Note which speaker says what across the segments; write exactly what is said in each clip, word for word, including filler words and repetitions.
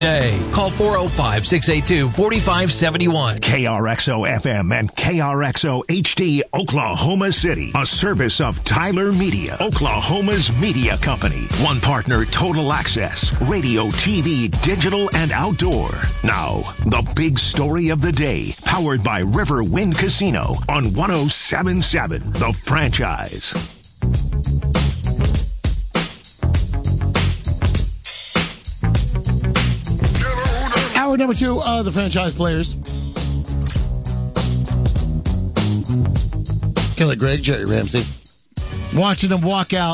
Speaker 1: Hey, call four oh five, six eight two, four five seven one.
Speaker 2: K R X O F M and K R X O H D, Oklahoma City. A service of Tyler Media, Oklahoma's media company. One partner, Total Access, radio, T V, digital, and outdoor. Now, the big story of the day, powered by River Wind Casino on one oh seven point seven, The Franchise.
Speaker 3: Hour number two of the Franchise Players. Kelly Gregg, Jerry Ramsey. Watching them walk out.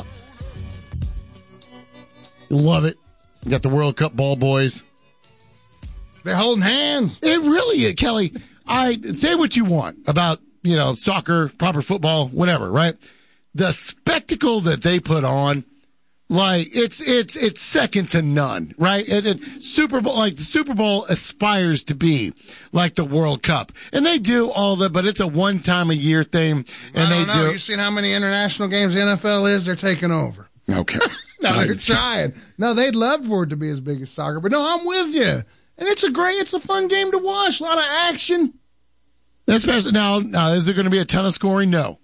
Speaker 3: You love it. You got the World Cup ball boys.
Speaker 4: They're holding hands.
Speaker 3: It really is, Kelly. I say what you want about, you know, soccer, proper football, whatever, right? The spectacle that they put on, like, it's it's it's second to none, right? And, and Super Bowl, like the Super Bowl aspires to be like the World Cup, and they do all that, but it's a one time a year thing, and
Speaker 4: I
Speaker 3: they
Speaker 4: don't know.
Speaker 3: do.
Speaker 4: You seen how many international games the N F L is? They're taking over.
Speaker 3: Okay,
Speaker 4: no, they're trying. No, they'd love for it to be as big as soccer, but no, I'm with you, and it's a great, it's a fun game to watch. A lot of action.
Speaker 3: Especially now, now is there going to be a ton of scoring? No,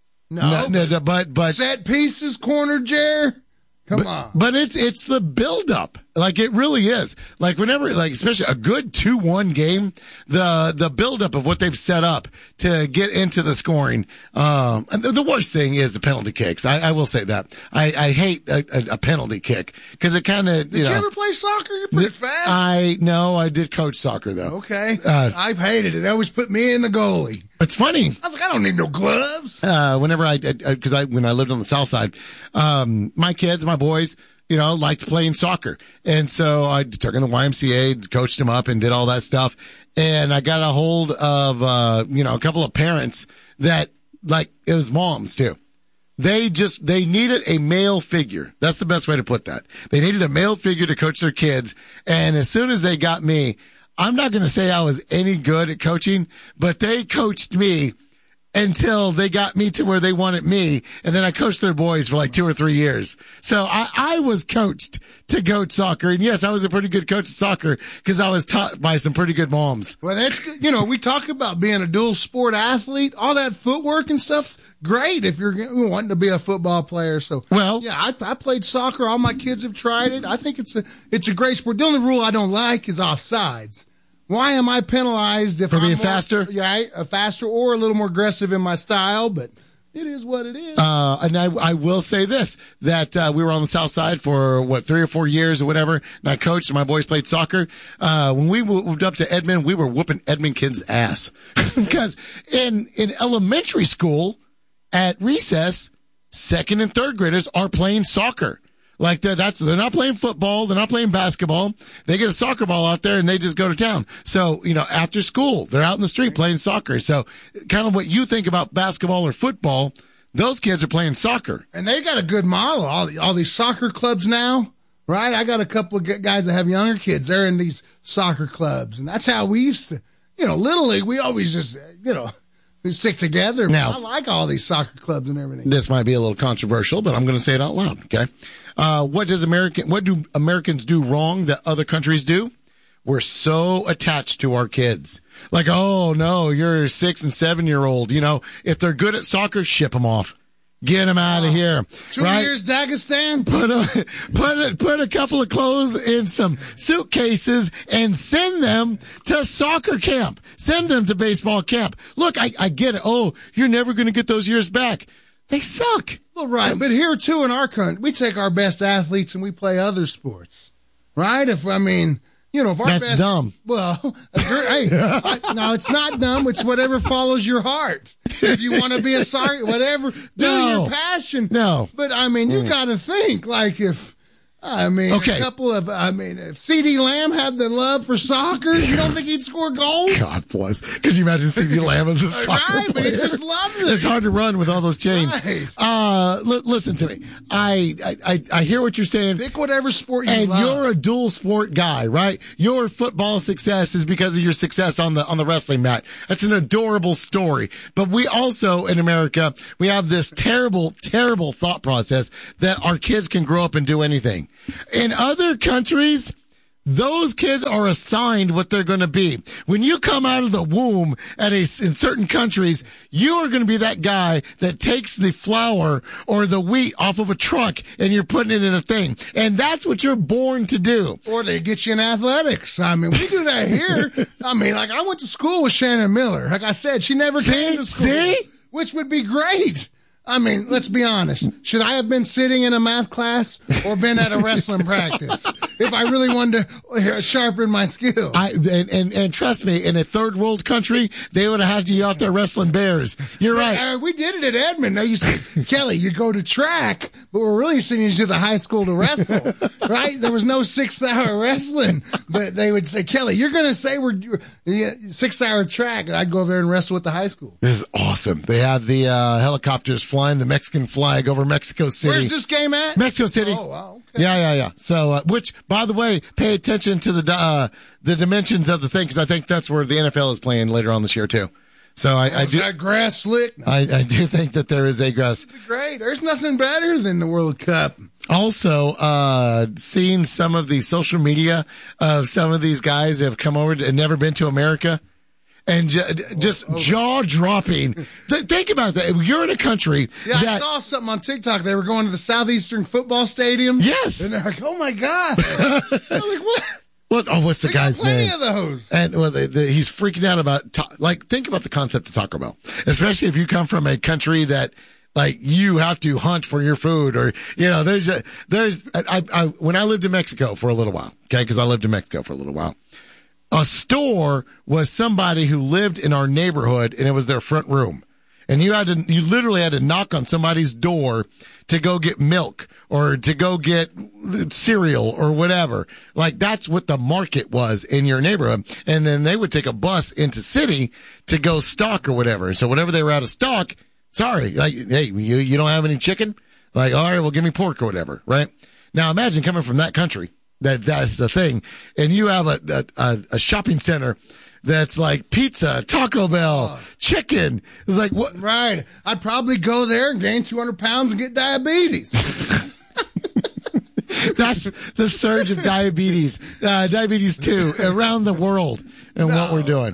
Speaker 4: no,
Speaker 3: no, no but but
Speaker 4: set pieces, corner, Jer. Come
Speaker 3: but,
Speaker 4: on.
Speaker 3: But it's it's the build-up. Like, it really is. Like, whenever, like, especially a good two one game, the the build-up of what they've set up to get into the scoring. Um, and the, the worst thing is the penalty kicks. I, I will say that. I, I hate a, a, a penalty kick because it kind of, you
Speaker 4: Did
Speaker 3: know.
Speaker 4: you ever play soccer? You're pretty fast.
Speaker 3: I, no, I did coach soccer, though.
Speaker 4: Okay.
Speaker 3: Uh,
Speaker 4: I've hated it. They always put me in the goalie.
Speaker 3: It's funny.
Speaker 4: I was like, I don't need no gloves.
Speaker 3: Uh, whenever I, because I, I, when I lived on the south side, um, my kids, my boys, you know, liked playing soccer. And so I took in the Y M C A, coached them up and did all that stuff. And I got a hold of, uh, you know, a couple of parents that, like, it was moms too. They just, they needed a male figure. That's the best way to put that. They needed a male figure to coach their kids. And as soon as they got me, I'm not going to say I was any good at coaching, but they coached me until they got me to where they wanted me. And then I coached their boys for like two or three years. So I, I was coached to coach soccer. And yes, I was a pretty good coach of soccer because I was taught by some pretty good moms.
Speaker 4: Well, that's, you know, we talk about being a dual sport athlete, all that footwork and stuff's great if you're wanting to be a football player. So,
Speaker 3: well,
Speaker 4: yeah, I, I played soccer. All my kids have tried it. I think it's a, it's a great sport. The only rule I don't like is offsides. Why am I penalized if
Speaker 3: for being
Speaker 4: I'm more,
Speaker 3: faster?
Speaker 4: Yeah, a faster or a little more aggressive in my style, but it is what it is.
Speaker 3: Uh, and I, I will say this, that, uh, we were on the south side for what, three or four years or whatever. And I coached and my boys played soccer. Uh, when we moved up to Edmond, we were whooping Edmond kids' ass because in, in elementary school at recess, second and third graders are playing soccer. Like they're, that's, they're not playing football. They're not playing basketball. They get a soccer ball out there and they just go to town. So, you know, after school, they're out in the street playing soccer. So kind of what you think about basketball or football, those kids are playing soccer.
Speaker 4: And they got a good model. All, all these soccer clubs now, right? I got a couple of guys that have younger kids. They're in these soccer clubs. And that's how we used to, you know, Little League, we always just, you know, we stick together.
Speaker 3: Now,
Speaker 4: I like all these soccer clubs and everything.
Speaker 3: This might be a little controversial, but I'm going to say it out loud. Okay. Uh, what does American, what do Americans do wrong that other countries do? We're so attached to our kids. Like, oh no, you're a six and seven year old. You know, if they're good at soccer, ship them off. Get them out of here.
Speaker 4: Two
Speaker 3: right?
Speaker 4: years Dagestan.
Speaker 3: Put a, put a, put a couple of clothes in some suitcases and send them to soccer camp. Send them to baseball camp. Look, I, I get it. Oh, you're never going to get those years back. They suck.
Speaker 4: Well, right. But here too in our country, we take our best athletes and we play other sports. Right? If, I mean, you know, if our
Speaker 3: That's
Speaker 4: best,
Speaker 3: dumb.
Speaker 4: Well, hey, I, no, it's not dumb. It's whatever follows your heart. If you want to be a soccer, whatever, do
Speaker 3: No.
Speaker 4: your passion.
Speaker 3: No.
Speaker 4: But I mean, you
Speaker 3: Mm.
Speaker 4: got to think like if, I mean,
Speaker 3: Okay.
Speaker 4: a couple of, I mean, if C D Lamb had the love for soccer, you don't think he'd score goals?
Speaker 3: God bless. Could you imagine C D Lamb as a soccer
Speaker 4: Right, but
Speaker 3: player?
Speaker 4: he just loved it.
Speaker 3: It's hard to run with all those chains.
Speaker 4: Right.
Speaker 3: Uh, li- listen to me. I, I, I, I hear what you're saying.
Speaker 4: Pick whatever sport you
Speaker 3: And
Speaker 4: love.
Speaker 3: you're a dual sport guy, right? Your football success is because of your success on the, on the wrestling mat. That's an adorable story. But we also, in America, we have this terrible, terrible thought process that our kids can grow up and do anything. In other countries, those kids are assigned what they're going to be. When you come out of the womb at a, in certain countries, you are going to be that guy that takes the flour or the wheat off of a truck and you're putting it in a thing. And that's what you're born to do.
Speaker 4: Or they get you in athletics. I mean, we do that here. I mean, like, I went to school with Shannon Miller. Like I said, she never
Speaker 3: See?
Speaker 4: came to school.
Speaker 3: See?
Speaker 4: Which would be great. I mean, let's be honest. Should I have been sitting in a math class or been at a wrestling practice if I really wanted to sharpen my skills?
Speaker 3: I, and, and, and trust me, in a third world country, they would have had you out there wrestling bears. You're right.
Speaker 4: Uh, we did it at Edmond. Now you say, Kelly, you go to track, but we're really sending you to the high school to wrestle, right? There was no six-hour wrestling, but they would say, Kelly, you're going to say we're yeah, six-hour track, and I'd go over there and wrestle with the high school.
Speaker 3: This is awesome. They had the uh, helicopters flying the Mexican flag over Mexico City.
Speaker 4: Where's this game at?
Speaker 3: Mexico City.
Speaker 4: Oh, wow, okay.
Speaker 3: Yeah, yeah, yeah. So, uh, which, by the way, pay attention to the uh, the dimensions of the thing, because I think that's where the N F L is playing later on this year too. So I,
Speaker 4: oh,
Speaker 3: I do.
Speaker 4: That grass slick.
Speaker 3: I, I do think that there is a grass.
Speaker 4: Great. There's nothing better than the World Cup.
Speaker 3: Also, uh, seeing some of the social media of some of these guys that have come over and never been to America. And ju- just oh, oh. jaw-dropping. Th- think about that. You're in a country
Speaker 4: Yeah,
Speaker 3: that...
Speaker 4: I saw something on TikTok. They were going to the Southeastern football stadium.
Speaker 3: Yes.
Speaker 4: And they're like, oh, my God. I was like, what?
Speaker 3: What? Oh, what's the
Speaker 4: they
Speaker 3: guy's
Speaker 4: got plenty
Speaker 3: name?
Speaker 4: of those.
Speaker 3: And well, the, the, he's freaking out about, ta- like, think about the concept of Taco Bell. Especially if you come from a country that, like, you have to hunt for your food, or, you know, there's a, there's, I, I, I when I lived in Mexico for a little while, okay, because I lived in Mexico for a little while. A store was somebody who lived in our neighborhood, and it was their front room. And you had to, you literally had to knock on somebody's door to go get milk or to go get cereal or whatever. Like, that's what the market was in your neighborhood. And then they would take a bus into city to go stock or whatever. So whenever they were out of stock, sorry, like, hey, you, you don't have any chicken? Like, all right, well, give me pork or whatever, right? Now imagine coming from that country. That that's a thing, and you have a, a a shopping center that's like pizza, Taco Bell, chicken. It's like what?
Speaker 4: Right. I'd probably go there and gain two hundred pounds and get diabetes.
Speaker 3: That's the surge of diabetes, uh, diabetes two around the world, and no. what we're doing.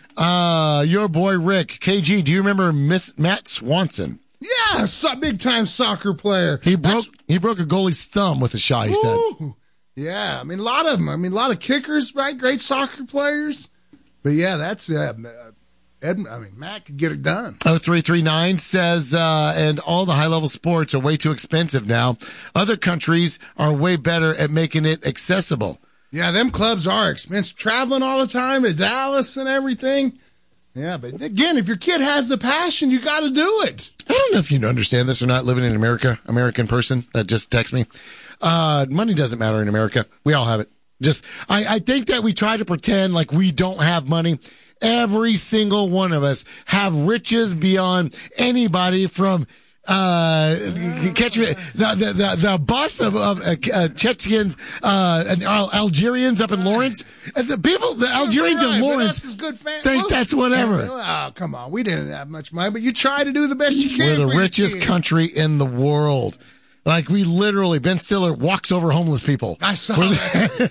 Speaker 3: Uh, your boy Rick K G. Do you remember Miss Matt Swanson?
Speaker 4: Yeah, so, big time soccer player.
Speaker 3: He broke that's... he broke a goalie's thumb with a shot. He
Speaker 4: Ooh.
Speaker 3: said.
Speaker 4: Yeah, I mean, a lot of them. I mean, a lot of kickers, right? Great soccer players. But, yeah, that's, uh, Ed, I mean, Matt could get it done.
Speaker 3: oh three three nine says, uh, and all the high-level sports are way too expensive now. Other countries are way better at making it accessible.
Speaker 4: Yeah, them clubs are expensive. Traveling all the time to Dallas and everything. Yeah, but, again, if your kid has the passion, you got to do it.
Speaker 3: I don't know if you understand this or not, living in America, American person that just text me. Uh, money doesn't matter in America. We all have it. Just, I, I think that we try to pretend like we don't have money. Every single one of us have riches beyond anybody from, uh, catch me, the, the, the, the bus of, of, uh, Chechens, uh, and Al- Algerians up in Lawrence. And the people, the Algerians
Speaker 4: right,
Speaker 3: in Lawrence
Speaker 4: good fan-
Speaker 3: think
Speaker 4: well,
Speaker 3: that's whatever.
Speaker 4: Oh, come on. We didn't have much money, but you try to do the best you can.
Speaker 3: We're the
Speaker 4: for
Speaker 3: richest
Speaker 4: your kid.
Speaker 3: country in the world. Like, we literally, Ben Stiller walks over homeless people.
Speaker 4: I saw that.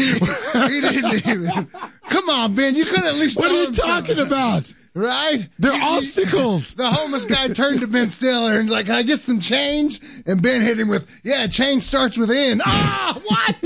Speaker 4: He didn't even. Come on, Ben. You could at least.
Speaker 3: What are you talking
Speaker 4: something.
Speaker 3: about?
Speaker 4: Right?
Speaker 3: They're
Speaker 4: he,
Speaker 3: obstacles.
Speaker 4: He, the homeless guy turned to Ben Stiller and like, "Can I get some change?" And Ben hit him with, "Yeah, change starts with N." Ah, what?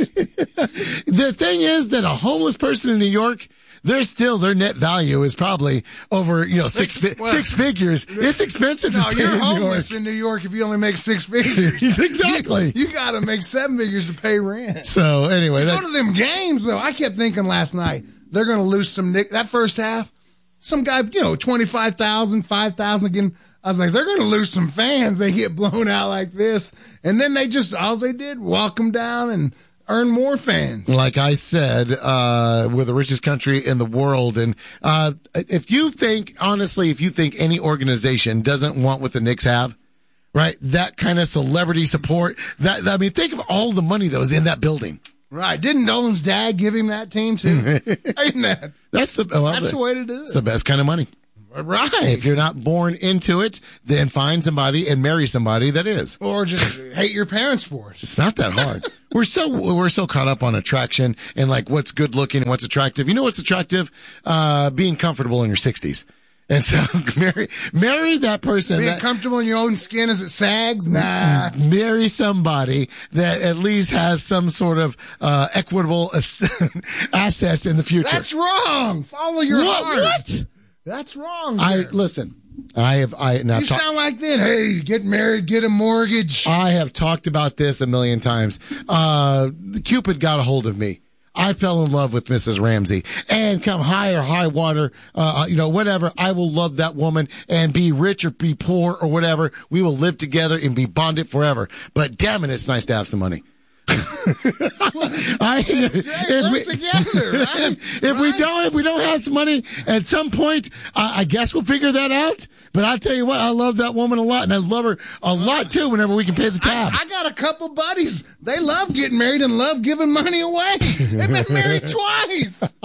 Speaker 3: The thing is that a homeless person in New York, they're still, their net value is probably over, you know, six fi- well, six figures. It's expensive to
Speaker 4: no,
Speaker 3: stay
Speaker 4: you're
Speaker 3: in New
Speaker 4: homeless
Speaker 3: York.
Speaker 4: in New York if you only make six figures.
Speaker 3: Exactly.
Speaker 4: You, you got to make seven figures to pay rent.
Speaker 3: So anyway,
Speaker 4: you
Speaker 3: that,
Speaker 4: go to them games though. I kept thinking last night they're going to lose some nick that first half. Some guy, you know, twenty-five thousand, five thousand again. I was like, they're going to lose some fans. They get blown out like this. And then they just, all they did, walk them down and earn more fans.
Speaker 3: Like I said, uh, we're the richest country in the world. And, uh, if you think, honestly, if you think any organization doesn't want what the Knicks have, right? That kind of celebrity support, that, I mean, think of all the money that was in that building.
Speaker 4: Right. Didn't Nolan's dad give him that team too? Ain't that?
Speaker 3: That's the, well,
Speaker 4: That's the way to do it.
Speaker 3: It's the best kind of money.
Speaker 4: Right.
Speaker 3: If you're not born into it, then find somebody and marry somebody that is.
Speaker 4: Or just hate your parents for it.
Speaker 3: It's not that hard. We're so we're so caught up on attraction and like what's good looking and what's attractive. You know what's attractive? Uh, being comfortable in your sixties. And so marry marry that person.
Speaker 4: Being
Speaker 3: that,
Speaker 4: comfortable in your own skin as it sags? Nah.
Speaker 3: Marry somebody that at least has some sort of uh, equitable assets in the future.
Speaker 4: That's wrong. Follow your
Speaker 3: what?
Speaker 4: heart.
Speaker 3: What?
Speaker 4: That's wrong.
Speaker 3: I
Speaker 4: Jared.
Speaker 3: listen. I have I now
Speaker 4: You
Speaker 3: ta-
Speaker 4: sound like that. Hey, get married, get a mortgage.
Speaker 3: I have talked about this a million times. Uh, Cupid got a hold of me. I fell in love with Missus Ramsey, and come high or high water, uh, you know, whatever. I will love that woman and be rich or be poor or whatever. We will live together and be bonded forever. But damn it, it's nice to have some money. I, if we,
Speaker 4: together, right?
Speaker 3: if, if we don't, if we don't have some money at some point, I, I guess we'll figure that out. But I'll tell you what, I love that woman a lot, and I love her a lot too. Whenever we can pay the tab,
Speaker 4: I, I got a couple buddies. They love getting married and love giving money away. They've been married twice.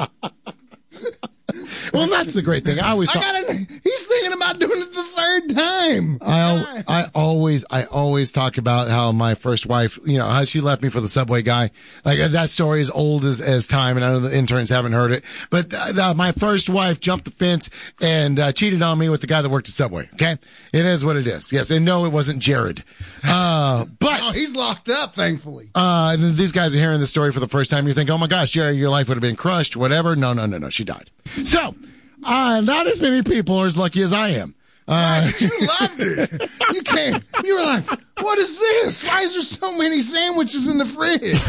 Speaker 3: Well, that's the great thing. I always
Speaker 4: I
Speaker 3: talk.
Speaker 4: got a, he's thinking about doing it the third time.
Speaker 3: I, al- I always, I always talk about how my first wife, you know, how she left me for the Subway guy. Like that story is old as, as time, and I know the interns haven't heard it. But uh, my first wife jumped the fence and uh, cheated on me with the guy that worked at Subway. Okay, it is what it is. Yes, and no, it wasn't Jared. Uh, but
Speaker 4: Oh, he's locked up, thankfully.
Speaker 3: uh, and these guys are hearing the story for the first time. You think, oh my gosh, Jerry, your life would have been crushed, whatever. No, no, no, no, she died. So. Uh, not as many people are as lucky as I am. Uh,
Speaker 4: Right, but you loved it. You can't. You were like, what is this? Why is there so many sandwiches in the fridge?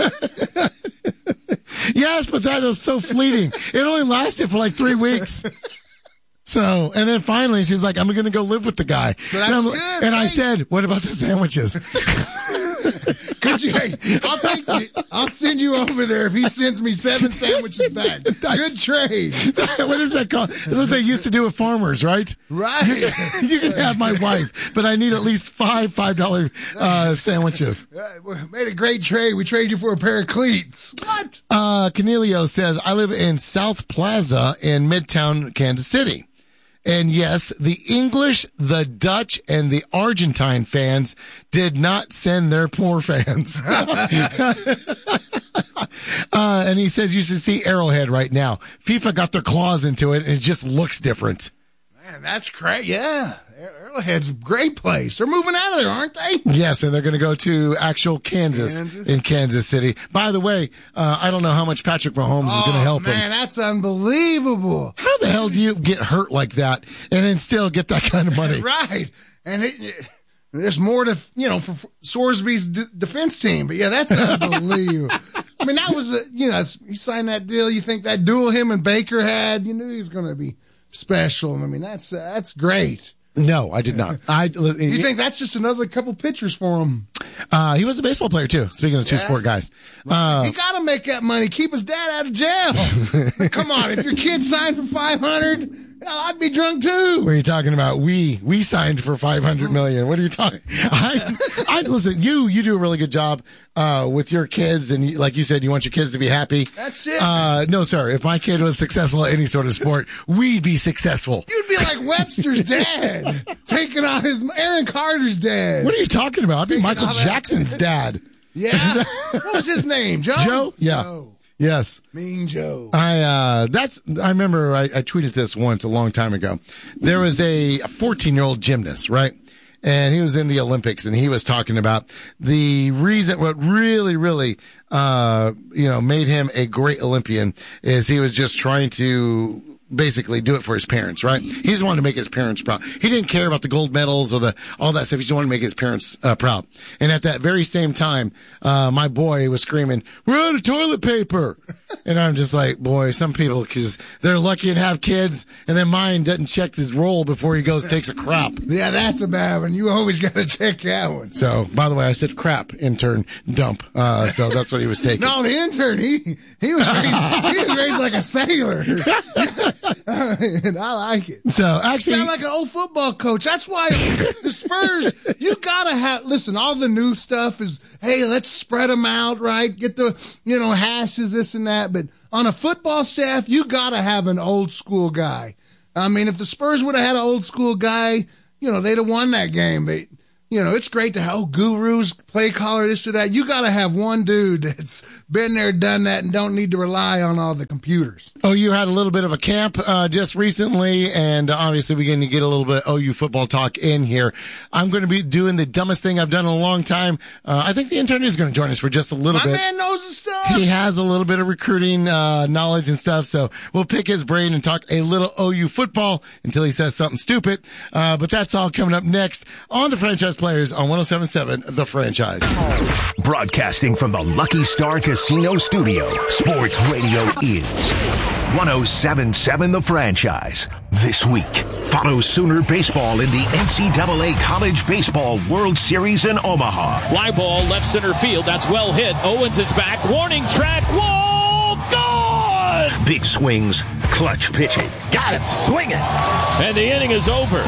Speaker 3: yes, but that was so fleeting. It only lasted for like three weeks. So, and then finally she's like, I'm going to go live with the guy.
Speaker 4: But
Speaker 3: and
Speaker 4: that's
Speaker 3: I'm-
Speaker 4: good,
Speaker 3: and I
Speaker 4: right?
Speaker 3: said, what about the sandwiches?
Speaker 4: Could you? Hey, I'll take. You, I'll send you over there if he sends me seven sandwiches back. Good trade,
Speaker 3: What is that called? That's what they used to do with farmers, right?
Speaker 4: right?
Speaker 3: You can have my wife, but I need at least five five dollar uh, sandwiches.
Speaker 4: Uh, we made a great trade. We traded you for a pair of cleats. What?
Speaker 3: Uh, Cornelio says, I live in South Plaza in Midtown, Kansas City. And yes, the English, the Dutch, and the Argentine fans did not send their poor fans. uh, and he says you should see Arrowhead right now. FIFA got their claws into it, and it just looks different.
Speaker 4: Man, that's great. Yeah, Arrowhead's a great place. They're moving out of there, aren't they?
Speaker 3: Yes, and they're going to go to actual Kansas,
Speaker 4: Kansas?
Speaker 3: in Kansas City. By the way, uh, I don't know how much Patrick Mahomes is going to help
Speaker 4: man,
Speaker 3: him.
Speaker 4: that's unbelievable.
Speaker 3: How the hell do you get hurt like that and then still get that kind of money?
Speaker 4: Right, and it, there's more to you know for Sorsby's d- defense team, but yeah, that's unbelievable. I mean, that was a you know he signed that deal. You think that duel him and Baker had? You knew he was going to be special. I mean, that's uh, that's great.
Speaker 3: No, I did not. I
Speaker 4: You think that's just another couple pitchers for him?
Speaker 3: uh, he was a baseball player too. Speaking of two
Speaker 4: Yeah.
Speaker 3: sport guys, uh,
Speaker 4: He got to make that money. Keep his dad out of jail. Come on, if your kid signed for five hundred, hell, I'd be drunk too.
Speaker 3: what are you talking about? We we signed for five hundred million. What are you talking? I, I listen. You you do a really good job uh, with your kids, and you, like you said, you want your kids to be happy.
Speaker 4: That's it.
Speaker 3: Uh, no, sir. If my kid was successful at any sort of sport, we'd be successful.
Speaker 4: You'd be like Webster's dad, taking on his Aaron Carter's dad.
Speaker 3: What are you talking about? I'd be Michael
Speaker 4: all that-
Speaker 3: Jackson's dad.
Speaker 4: Yeah. What was his name? Joe?
Speaker 3: Joe? Yeah.
Speaker 4: Joe.
Speaker 3: Yes.
Speaker 4: Mean Joe.
Speaker 3: I, uh, that's, I remember I, I tweeted this once a long time ago. There was a fourteen year old gymnast, right? And he was in the Olympics and he was talking about the reason, what really, really, uh, you know, made him a great Olympian is he was just trying to basically do it for his parents, right? He just wanted to make his parents proud. He didn't care about the gold medals or the all that stuff. He just wanted to make his parents uh, proud. And at that very same time, uh, my boy was screaming, "We're out of toilet paper!" And I'm just like, boy, some people, because they're lucky and have kids, and then mine doesn't check his roll before he goes takes a crap.
Speaker 4: Yeah, that's a bad one. You always got to check that one.
Speaker 3: So, by the way, I said crap, intern, dump. Uh, so that's what he was taking.
Speaker 4: No, the intern, he he was raised, he was raised like a sailor. And I like it.
Speaker 3: So actually,
Speaker 4: Sound like an old football coach. That's why the Spurs, you gotta have, listen, all the new stuff is, hey, let's spread them out, right? Get the, you know, hashes, this and that. But on a football staff, you gotta have an old school guy. I mean, if the Spurs would have had an old school guy, you know, they'd have won that game. But, you know, it's great to have oh, gurus, play caller, this or that. You got to have one dude that's been there, done that, and don't need to rely on all the computers.
Speaker 3: Oh, you had a little bit of a camp uh, just recently, and obviously we're going to get a little bit of O U football talk in here. I'm going to be doing the dumbest thing I've done in a long time. Uh, I think the intern is going to join us for just a little
Speaker 4: My
Speaker 3: bit.
Speaker 4: My man knows the stuff.
Speaker 3: He has a little bit of recruiting uh, knowledge and stuff, so we'll pick his brain and talk a little O U football until he says something stupid. Uh, but that's all coming up next on the Franchise Players on one oh seven point seven The Franchise.
Speaker 2: Broadcasting from the Lucky Star Casino Studio, Sports Radio is one oh seven point seven The Franchise. This week, follow Sooner Baseball in the N C double A College Baseball World Series in Omaha.
Speaker 5: Fly ball left center field. That's well hit. Owens is back. Warning track. Wall gone!
Speaker 2: Big swings, clutch pitching.
Speaker 5: Got him. Swing it. And the inning is over.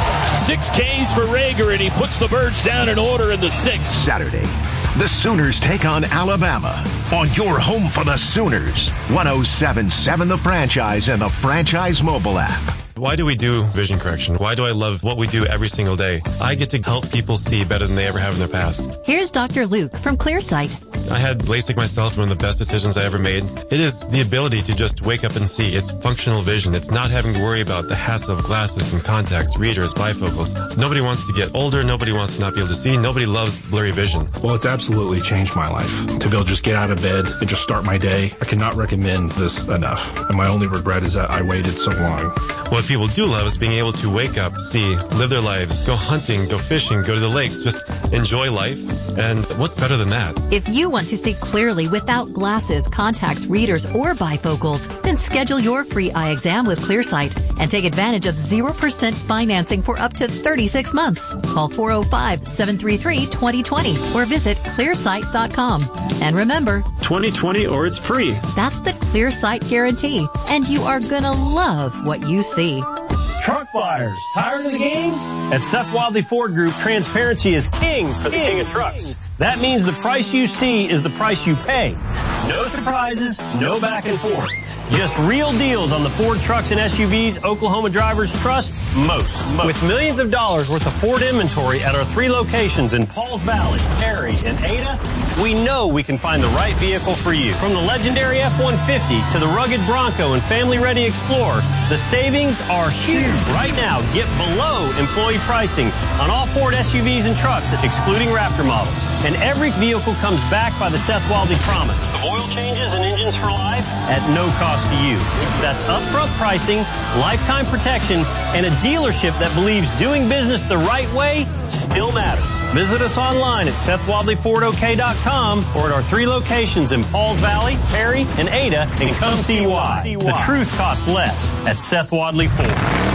Speaker 5: Six Ks for Rager, and he puts the Birds down in order in the sixth.
Speaker 2: Saturday, the Sooners take on Alabama on your home for the Sooners. one oh seven point seven The Franchise and the Franchise mobile app.
Speaker 6: Why do we do vision correction? Why do I love what we do every single day? I get to help people see better than they ever have in their past.
Speaker 7: Here's Doctor Luke from Clearsight.
Speaker 6: I had LASIK myself, one of the best decisions I ever made. It is the ability to just wake up and see. It's functional vision. It's not having to worry about the hassle of glasses and contacts, readers, bifocals. Nobody wants to get older. Nobody wants to not be able to see. Nobody loves blurry vision.
Speaker 8: Well, it's absolutely changed my life. To be able to just get out of bed and just start my day, I cannot recommend this enough. And my only regret is that I waited so long.
Speaker 6: What people do love is being able to wake up, see, live their lives, go hunting, go fishing, go to the lakes, just enjoy life. And what's better than that?
Speaker 7: If you want to see clearly without glasses, contacts, readers, or bifocals, then schedule your free eye exam with Clearsight and take advantage of zero percent financing for up to thirty-six months. Call four oh five, seven three three, two oh two oh or visit clearsight dot com. And remember,
Speaker 9: twenty twenty or it's free.
Speaker 7: That's the Clearsight guarantee, and you are gonna love what you see.
Speaker 9: Truck buyers, tired of the games? At Seth Wadley Ford Group, transparency is king for the king of trucks. That means the price you see is the price you pay. No surprises, no back and forth. Just real deals on the Ford trucks and S U Vs Oklahoma drivers trust most. most. With millions of dollars worth of Ford inventory at our three locations in Pauls Valley, Perry, and Ada, we know we can find the right vehicle for you. From the legendary F one fifty to the rugged Bronco and family-ready Explorer, the savings are huge. Right now, get below employee pricing on all Ford S U Vs and trucks, excluding Raptor models. And every vehicle comes back by the Seth Wadley promise of oil changes and engines for life at no cost to you. That's upfront pricing, lifetime protection, and a dealership that believes doing business the right way still matters. Visit us online at Seth Wadley Ford O K dot com or at our three locations in Pauls Valley, Perry, and Ada, and come see why. The truth costs less at Seth Wadley Ford.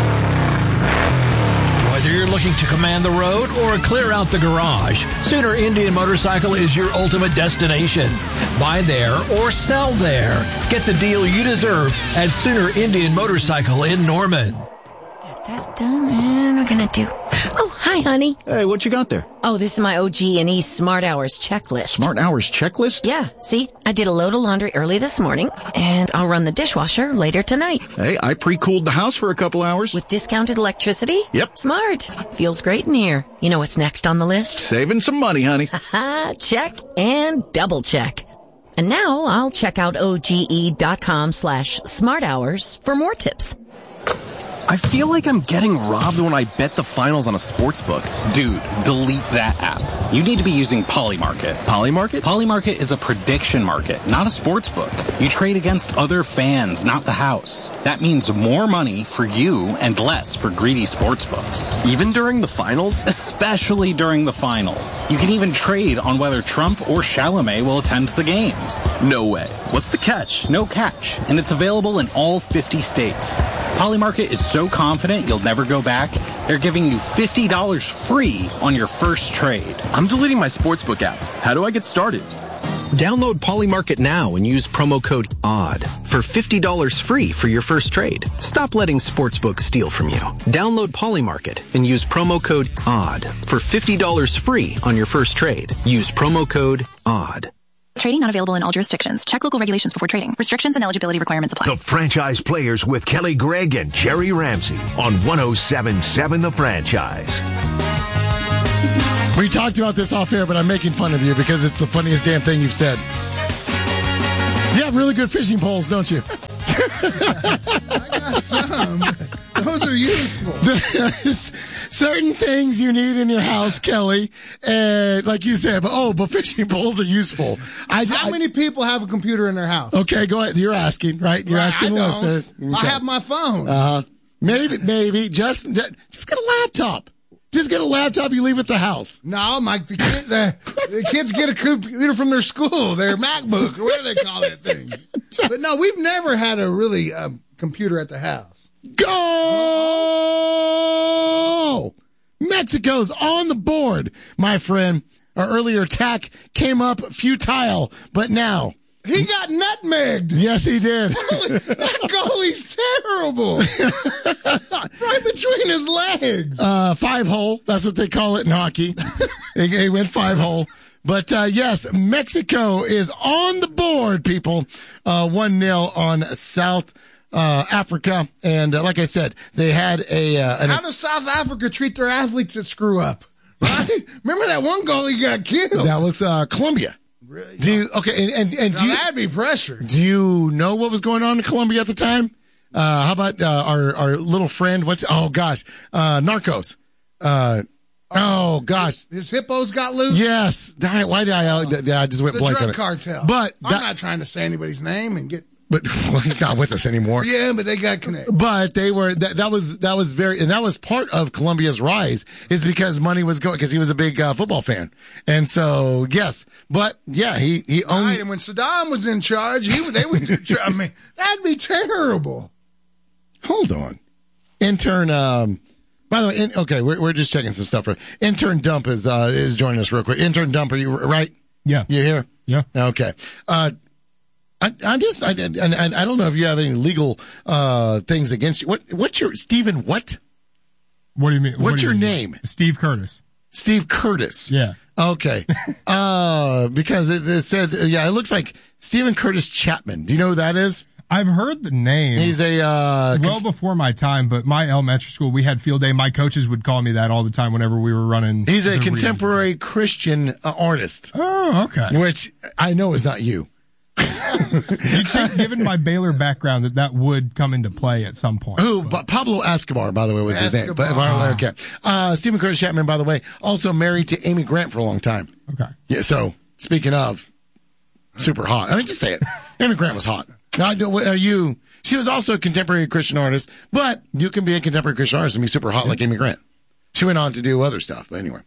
Speaker 1: Whether you're looking to command the road or clear out the garage, Sooner Indian Motorcycle is your ultimate destination. Buy there or sell there. Get the deal you deserve at Sooner Indian Motorcycle in Norman.
Speaker 10: Get that done, and we're gonna do... Oh, hi, honey.
Speaker 11: Hey, what you got there?
Speaker 10: Oh, this is my O G and E Smart Hours checklist.
Speaker 11: Smart Hours checklist?
Speaker 10: Yeah, see? I did a load of laundry early this morning, and I'll run the dishwasher later tonight.
Speaker 11: Hey, I pre-cooled the house for a couple hours.
Speaker 10: With discounted electricity?
Speaker 11: Yep.
Speaker 10: Smart. Feels great in here. You know what's next on the list?
Speaker 11: Saving some money, honey.
Speaker 10: Haha, check and double check. And now I'll check out O G E dot com slash smart hours for more tips.
Speaker 12: I feel like I'm getting robbed when I bet the finals on a sports book.
Speaker 13: Dude, delete that app. You need to be using Polymarket.
Speaker 12: Polymarket?
Speaker 13: Polymarket is a prediction market, not a sports book. You trade against other fans, not the house. That means more money for you and less for greedy sports books.
Speaker 12: Even during the finals?
Speaker 13: Especially during the finals. You can even trade on whether Trump or Chalamet will attend the games.
Speaker 12: No way. What's the catch?
Speaker 13: No catch. And it's available in all fifty states. Polymarket is so confident you'll never go back, they're giving you fifty dollars free on your first trade.
Speaker 12: I'm deleting my sportsbook app. How do I get started?
Speaker 14: Download Polymarket now and use promo code ODD for fifty dollars free for your first trade. Stop letting sportsbooks steal from you. Download Polymarket and use promo code ODD for fifty dollars free on your first trade. Use promo code ODD.
Speaker 15: Trading not available in all jurisdictions. Check local regulations before trading. Restrictions and eligibility requirements apply.
Speaker 2: The Franchise Players with Kelly Gregg and Jerry Ramsey on one oh seven point seven The Franchise.
Speaker 3: We talked about this off air, but I'm making fun of you because it's the funniest damn thing you've said. You have really good fishing poles, don't you?
Speaker 4: I got some. Those are useful.
Speaker 3: There's certain things you need in your house, Kelly, and like you said, but oh, but fishing poles are useful. I,
Speaker 4: How
Speaker 3: I,
Speaker 4: many people have a computer in their house?
Speaker 3: Okay, go ahead. You're asking, right? You're
Speaker 4: Right,
Speaker 3: asking
Speaker 4: I
Speaker 3: the
Speaker 4: don't.
Speaker 3: listeners.
Speaker 4: I have my phone.
Speaker 3: Uh, maybe, maybe just just get a laptop. Just get a laptop you leave at the house.
Speaker 4: No, Mike, the, kid, the, the kids get a computer from their school, their MacBook, or whatever they call that thing. But no, we've never had a really uh, computer at the house.
Speaker 3: Go! Mexico's on the board, my friend. Our earlier attack came up futile, but now...
Speaker 4: He got nutmegged.
Speaker 3: Yes, he did.
Speaker 4: That goalie's terrible. Right between his legs.
Speaker 3: Uh, five hole. That's what they call it in hockey. they, they went five hole. But, uh, yes, Mexico is on the board, people. Uh, one nil on South uh, Africa. And uh, like I said, they had a... Uh, an,
Speaker 4: How does South Africa treat their athletes that screw up? Right? Remember that one goalie got killed?
Speaker 3: That was uh, Colombia.
Speaker 4: Really?
Speaker 3: Do you, okay, and, and, and
Speaker 4: now
Speaker 3: do you,
Speaker 4: that'd be pressure.
Speaker 3: Do you know what was going on in Colombia at the time? Uh, how about, uh, our, our little friend, what's, oh gosh, uh, Narcos. Uh, oh gosh.
Speaker 4: His hippos got loose?
Speaker 3: Yes. Darn it, why did I, uh, I just went
Speaker 4: The
Speaker 3: blank on
Speaker 4: drug
Speaker 3: it.
Speaker 4: cartel.
Speaker 3: But
Speaker 4: I'm
Speaker 3: that,
Speaker 4: not trying to say anybody's name and get.
Speaker 3: But well, he's not with us anymore.
Speaker 4: Yeah, but they got connected.
Speaker 3: But they were that, that was that was very and that was part of Colombia's rise is because money was going because he was a big uh, football fan, and so yes, but yeah, he he owned.
Speaker 4: Right, and when Saddam was in charge, he would they would. I mean, that'd be terrible.
Speaker 3: Hold on, intern. Um, by the way, in, okay, we're we're just checking some stuff. For intern Dump is uh is joining us real quick. Intern Dump, are you right?
Speaker 16: Yeah,
Speaker 3: you here?
Speaker 16: Yeah.
Speaker 3: Okay. Uh. I, I'm just, I, and, and I don't know if you have any legal uh, things against you. What, what's your, Stephen, what?
Speaker 16: What do you mean? What
Speaker 3: What's
Speaker 16: do you
Speaker 3: your
Speaker 16: mean?
Speaker 3: name?
Speaker 16: Steve Curtis.
Speaker 3: Steve Curtis.
Speaker 16: Yeah.
Speaker 3: Okay. uh, because it, it said, yeah, it looks like Stephen Curtis Chapman. Do you know who that is?
Speaker 16: I've heard the name.
Speaker 3: He's a, uh,
Speaker 16: well before my time, but my elementary school, we had field day. My coaches would call me that all the time whenever we were running.
Speaker 3: He's a
Speaker 16: the
Speaker 3: contemporary Christian uh, artist.
Speaker 16: Oh, okay.
Speaker 3: Which I know is not you.
Speaker 16: You'd think, given my Baylor background, that that would come into play at some point.
Speaker 3: Who? But Pablo Escobar, by the way, was his name. But, okay. Uh, Stephen Curtis Chapman, by the way, also married to Amy Grant for a long time.
Speaker 16: Okay.
Speaker 3: Yeah. So speaking of, super hot. I mean, just say it. Amy Grant was hot. Now, are you? She was also a contemporary Christian artist, but you can be a contemporary Christian artist and be super hot like Amy Grant. She went on to do other stuff, but anyway.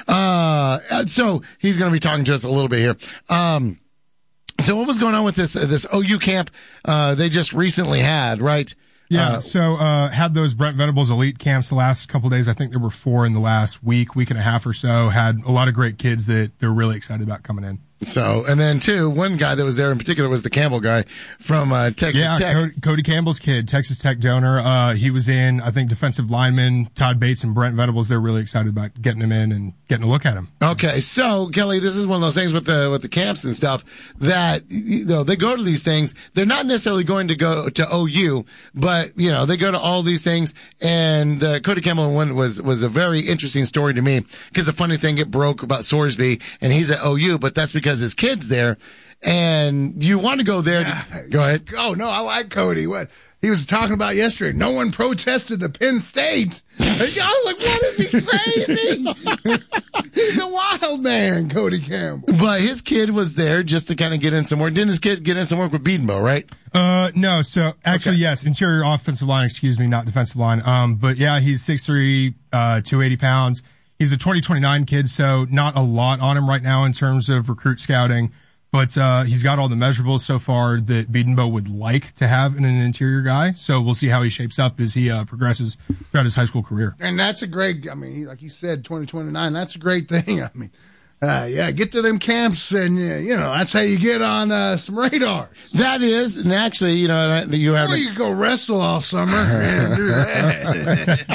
Speaker 3: Uh, so he's going to be talking to us a little bit here. Um, So what was going on with this uh, this O U camp uh, they just recently had, right?
Speaker 16: Yeah,
Speaker 3: Uh,
Speaker 16: so uh, had those Brent Venables elite camps the last couple of days. I think there were four in the last week, week and a half or so. Had a lot of great kids that they're really excited about coming in.
Speaker 3: So, and then two, one guy that was there in particular was the Campbell guy from uh, Texas
Speaker 16: yeah,
Speaker 3: Tech.
Speaker 16: Cody, Cody Campbell's kid, Texas Tech donor. Uh, he was in, I think, defensive lineman Todd Bates and Brent Venables. They're really excited about getting him in and getting a look at him.
Speaker 3: Okay, so Kelly, this is one of those things with the with the camps and stuff that you know they go to these things. They're not necessarily going to go to O U, but you know they go to all these things. And uh, Cody Campbell one was was a very interesting story to me because the funny thing it broke about Sorsby, and he's at O U, but that's because his kid's there. And you want to go there?
Speaker 4: Yeah.
Speaker 3: To, go ahead.
Speaker 4: Oh no, I like Cody. What he was talking about yesterday. No one protested the Penn State. I was like, what is he crazy? He's a wild man, Cody Campbell.
Speaker 3: But his kid was there just to kind of get in some work. Didn't his kid get in some work with Beedenbow, right?
Speaker 16: Uh, no. So actually, okay. Yes, interior offensive line. Excuse me, not defensive line. Um, but yeah, he's six three, uh, two hundred eighty pounds. He's a twenty twenty-nine kid, so not a lot on him right now in terms of recruit scouting. But uh, he's got all the measurables so far that Beedenbow would like to have in an interior guy. So we'll see how he shapes up as he uh, progresses throughout his high school career.
Speaker 4: And that's a great, I mean, like you said, twenty twenty-nine, that's a great thing. I mean, uh, yeah, get to them camps and, uh, you know, that's how you get on uh, some radars.
Speaker 3: That is, and actually, you know, you have.
Speaker 4: Or you can go wrestle all summer and do that.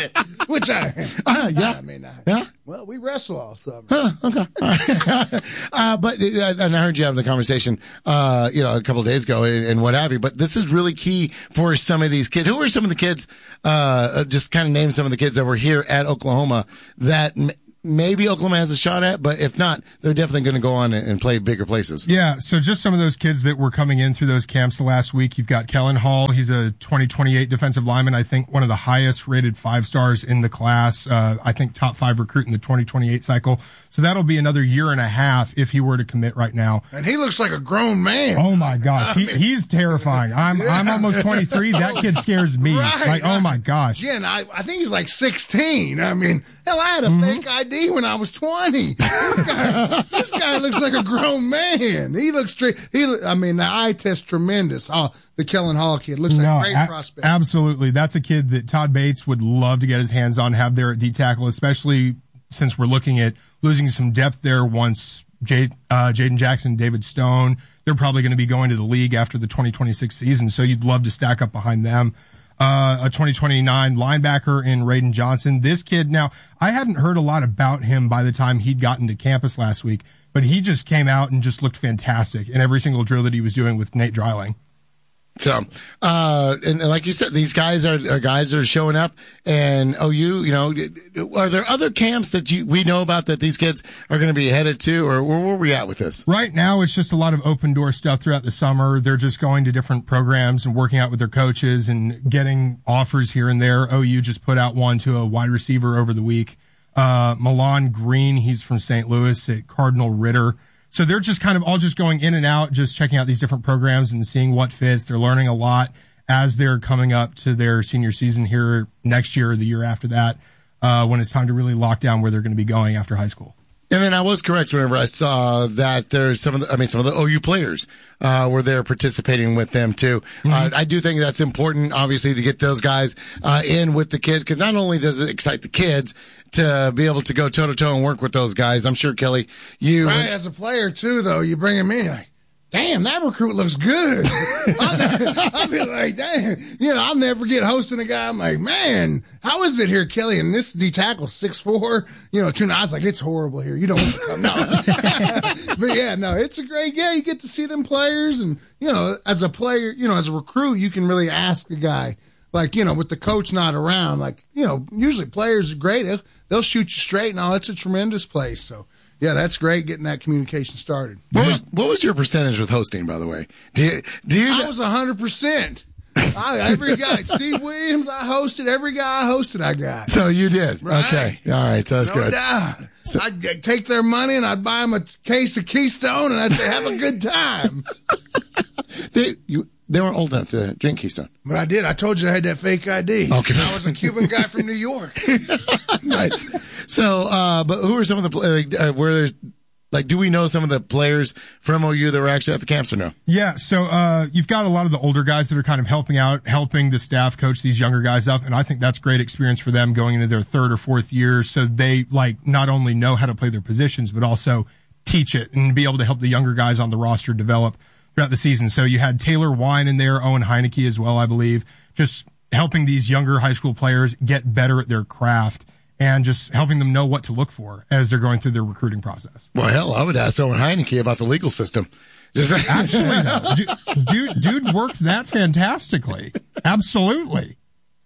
Speaker 4: Which I,
Speaker 3: uh, yeah,
Speaker 4: I mean, I,
Speaker 3: yeah.
Speaker 4: Well, we wrestle all summer.
Speaker 3: Huh, okay. All right. uh, but, uh, and I heard you have the conversation, uh, you know, a couple of days ago and, and what have you, but this is really key for some of these kids. Who are some of the kids, uh, just kind of name some of the kids that were here at Oklahoma that m- maybe Oklahoma has a shot at, but if not, they're definitely going to go on and, and play bigger places.
Speaker 16: Yeah, so just some of those kids that were coming in through those camps the last week. You've got Kellen Hall. He's a twenty twenty-eight defensive lineman. I think one of the highest rated five stars in the class. Uh, I think top five recruit in the twenty twenty-eight cycle. So that'll be another year and a half if he were to commit right now.
Speaker 4: And he looks like a grown man.
Speaker 16: Oh my gosh, he, he's terrifying. I'm
Speaker 4: Yeah.
Speaker 16: I'm almost twenty-three. That kid scares me.
Speaker 4: Right.
Speaker 16: Like, oh my gosh.
Speaker 4: Yeah, and I, I think he's like sixteen. I mean, hell, I had a
Speaker 16: Mm-hmm.
Speaker 4: fake I D when I was twenty. This guy, this guy looks like a grown man. He looks straight. He, I mean, the eye test tremendous. Oh, the Kellen Hall kid looks like
Speaker 16: No,
Speaker 4: a great
Speaker 16: a-
Speaker 4: prospect.
Speaker 16: absolutely. That's a kid that Todd Bates would love to get his hands on, have there at D tackle, especially since we're looking at losing some depth there once Jade, uh, Jaden Jackson, David Stone, they're probably going to be going to the league after the twenty twenty-six season. So you'd love to stack up behind them. Uh, a twenty twenty-nine linebacker in Raiden Johnson. This kid, now, I hadn't heard a lot about him by the time he'd gotten to campus last week, but he just came out and just looked fantastic in every single drill that he was doing with Nate Dreiling.
Speaker 3: So, uh, and, and like you said, these guys are, are guys that are showing up. And O U, you know, are there other camps that you we know about that these kids are going to be headed to, or where, where are we at with this?
Speaker 16: Right now, it's just a lot of open door stuff throughout the summer. They're just going to different programs and working out with their coaches and getting offers here and there. O U just put out one to a wide receiver over the week. Uh, Milan Green, he's from Saint Louis at Cardinal Ritter. So they're just kind of all just going in and out, just checking out these different programs and seeing what fits. They're learning a lot as they're coming up to their senior season here next year or the year after that, uh, when it's time to really lock down where they're going to be going after high school.
Speaker 3: And then I was correct whenever I saw that there's some of the, I mean, some of the O U players, uh, were there participating with them too. Mm-hmm. Uh, I do think that's important, obviously, to get those guys, uh, in with the kids, because not only does it excite the kids to be able to go toe to toe and work with those guys. I'm sure, Kelly, you.
Speaker 4: Right, as a player too, though, you bring him in, like, damn, that recruit looks good. I'll, I'll be like, damn, you know, I'll never get hosting a guy. I'm like, man, how is it here, Kelly? And this D tackle six four, you know, two. I was like, it's horrible here. You don't want to come. No, but yeah, no, it's a great. Yeah, you get to see them players, and you know, as a player, you know, as a recruit, you can really ask a guy. Like, you know, with the coach not around, like, you know, usually players are great. They'll, they'll shoot you straight and all. It's a tremendous place. So, yeah, that's great getting that communication started.
Speaker 3: What was, what was your percentage with hosting, by the way? Do you, do you
Speaker 4: I was one hundred percent. I, every guy, Steve Williams, I hosted. Every guy I hosted, I got.
Speaker 3: So you did.
Speaker 4: Right.
Speaker 3: Okay. All right. That's
Speaker 4: no
Speaker 3: good.
Speaker 4: doubt. So, I'd take their money and I'd buy them a case of Keystone and I'd say, have a good time.
Speaker 3: they, you, they weren't old enough to drink Keystone.
Speaker 4: But I did. I told you I had that fake I D.
Speaker 3: Okay.
Speaker 4: I was a Cuban guy from New York.
Speaker 3: Nice. So, uh, but who are some of the, like, uh, where there's, like, do we know some of the players from O U that were actually at the camps or no?
Speaker 16: Yeah, so uh, you've got a lot of the older guys that are kind of helping out, helping the staff coach these younger guys up, and I think that's great experience for them going into their third or fourth year, so they, like, not only know how to play their positions, but also teach it and be able to help the younger guys on the roster develop throughout the season. So you had Taylor Wine in there, Owen Heineke as well, I believe, just helping these younger high school players get better at their craft and just helping them know what to look for as they're going through their recruiting process.
Speaker 3: Well, hell, I would ask Owen Heineke about the legal system. Just
Speaker 16: Actually, no. dude, dude, dude worked that fantastically. Absolutely.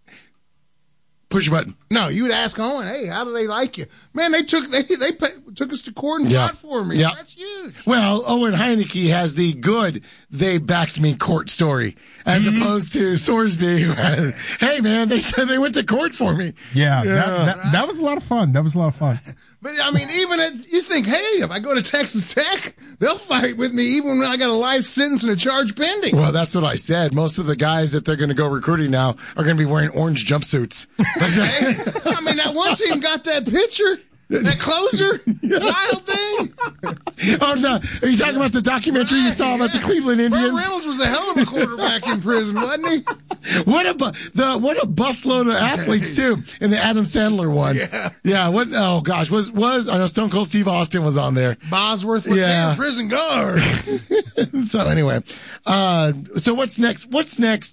Speaker 3: Push your button.
Speaker 4: No, you would ask Owen, hey, how do they like you? Man, they took they they pay, took us to court and
Speaker 3: Yeah.
Speaker 4: fought for me.
Speaker 3: Yeah.
Speaker 4: So that's huge.
Speaker 3: Well, Owen Heineke has the good "they backed me" court story, as
Speaker 16: Mm-hmm.
Speaker 3: opposed to Sorsby, who had, hey man, they they went to court for me.
Speaker 16: Yeah,
Speaker 3: Yeah.
Speaker 16: That, that, that was a lot of fun. That was a lot of fun.
Speaker 4: But I mean, even at, you think, hey, if I go to Texas Tech, they'll fight with me even when I got a life sentence and a charge pending.
Speaker 3: Well, that's what I said. Most of the guys that they're going to go recruiting now are going to be wearing orange jumpsuits.
Speaker 4: Hey, I mean, that one team got that pitcher, that closer, wild thing.
Speaker 3: Oh, no. Are you talking about the documentary you saw about the Cleveland
Speaker 4: Burt
Speaker 3: Indians?
Speaker 4: Reynolds was a hell of a quarterback in prison, wasn't he?
Speaker 3: What a bu- the what a busload of athletes too in the Adam Sandler one.
Speaker 4: Yeah.
Speaker 3: Yeah. What? Oh gosh. Was was I know Stone Cold Steve Austin was on there.
Speaker 4: Bosworth was
Speaker 3: Yeah.
Speaker 4: yeah. prison guard.
Speaker 3: So anyway, uh, so what's next? What's next?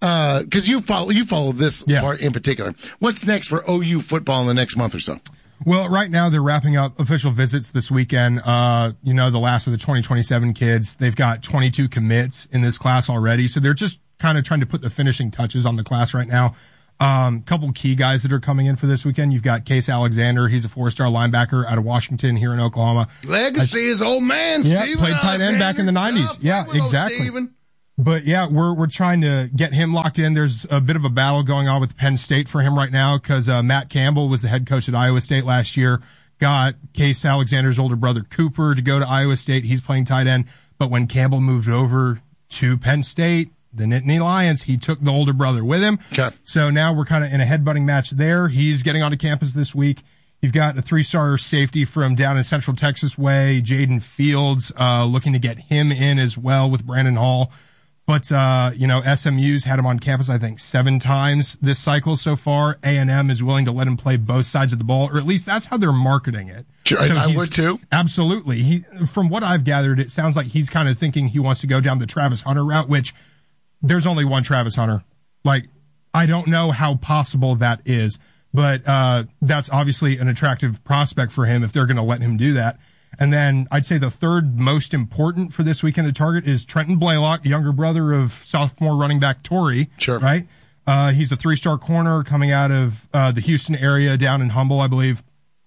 Speaker 3: because uh, you follow you follow this
Speaker 16: Yeah.
Speaker 3: part in particular. What's next for O U football in the next month or so?
Speaker 16: Well, right now they're wrapping up official visits this weekend. Uh, you know, the last of the twenty twenty-seven kids. They've got twenty-two commits in this class already. So they're just kind of trying to put the finishing touches on the class right now. Um, couple key guys that are coming in for this weekend. You've got Case Alexander. He's a four-star linebacker out of Washington here in Oklahoma.
Speaker 4: Legacy, his old man,
Speaker 16: Yeah,
Speaker 4: Steven
Speaker 16: played tight end back in the nineties. Yeah, exactly. But yeah, we're we're trying to get him locked in. There's a bit of a battle going on with Penn State for him right now because uh, Matt Campbell was the head coach at Iowa State last year. Got Case Alexander's older brother Cooper to go to Iowa State. He's playing tight end. But when Campbell moved over to Penn State, the Nittany Lions, he took the older brother with him.
Speaker 3: Okay.
Speaker 16: So now we're kind of in a headbutting match there. He's getting onto campus this week. You've got a three-star safety from down in Central Texas way, Jaden Fields, uh, looking to get him in as well with Brandon Hall. But, uh, you know, S M U's had him on campus, I think, seven times this cycle so far. A and M is willing to let him play both sides of the ball, or at least that's how they're marketing it.
Speaker 3: Sure,
Speaker 16: So
Speaker 3: I
Speaker 16: he's-
Speaker 3: would too.
Speaker 16: Absolutely. He, from what I've gathered, it sounds like he's kind of thinking he wants to go down the Travis Hunter route, which there's only one Travis Hunter. Like, I don't know how possible that is, but uh, that's obviously an attractive prospect for him if they're going to let him do that. And then I'd say the third most important for this weekend to target is Trenton Blaylock, younger brother of sophomore running back Torrey.
Speaker 3: Sure.
Speaker 16: Right? Uh, he's a three-star corner coming out of uh, the Houston area down in Humble, I believe.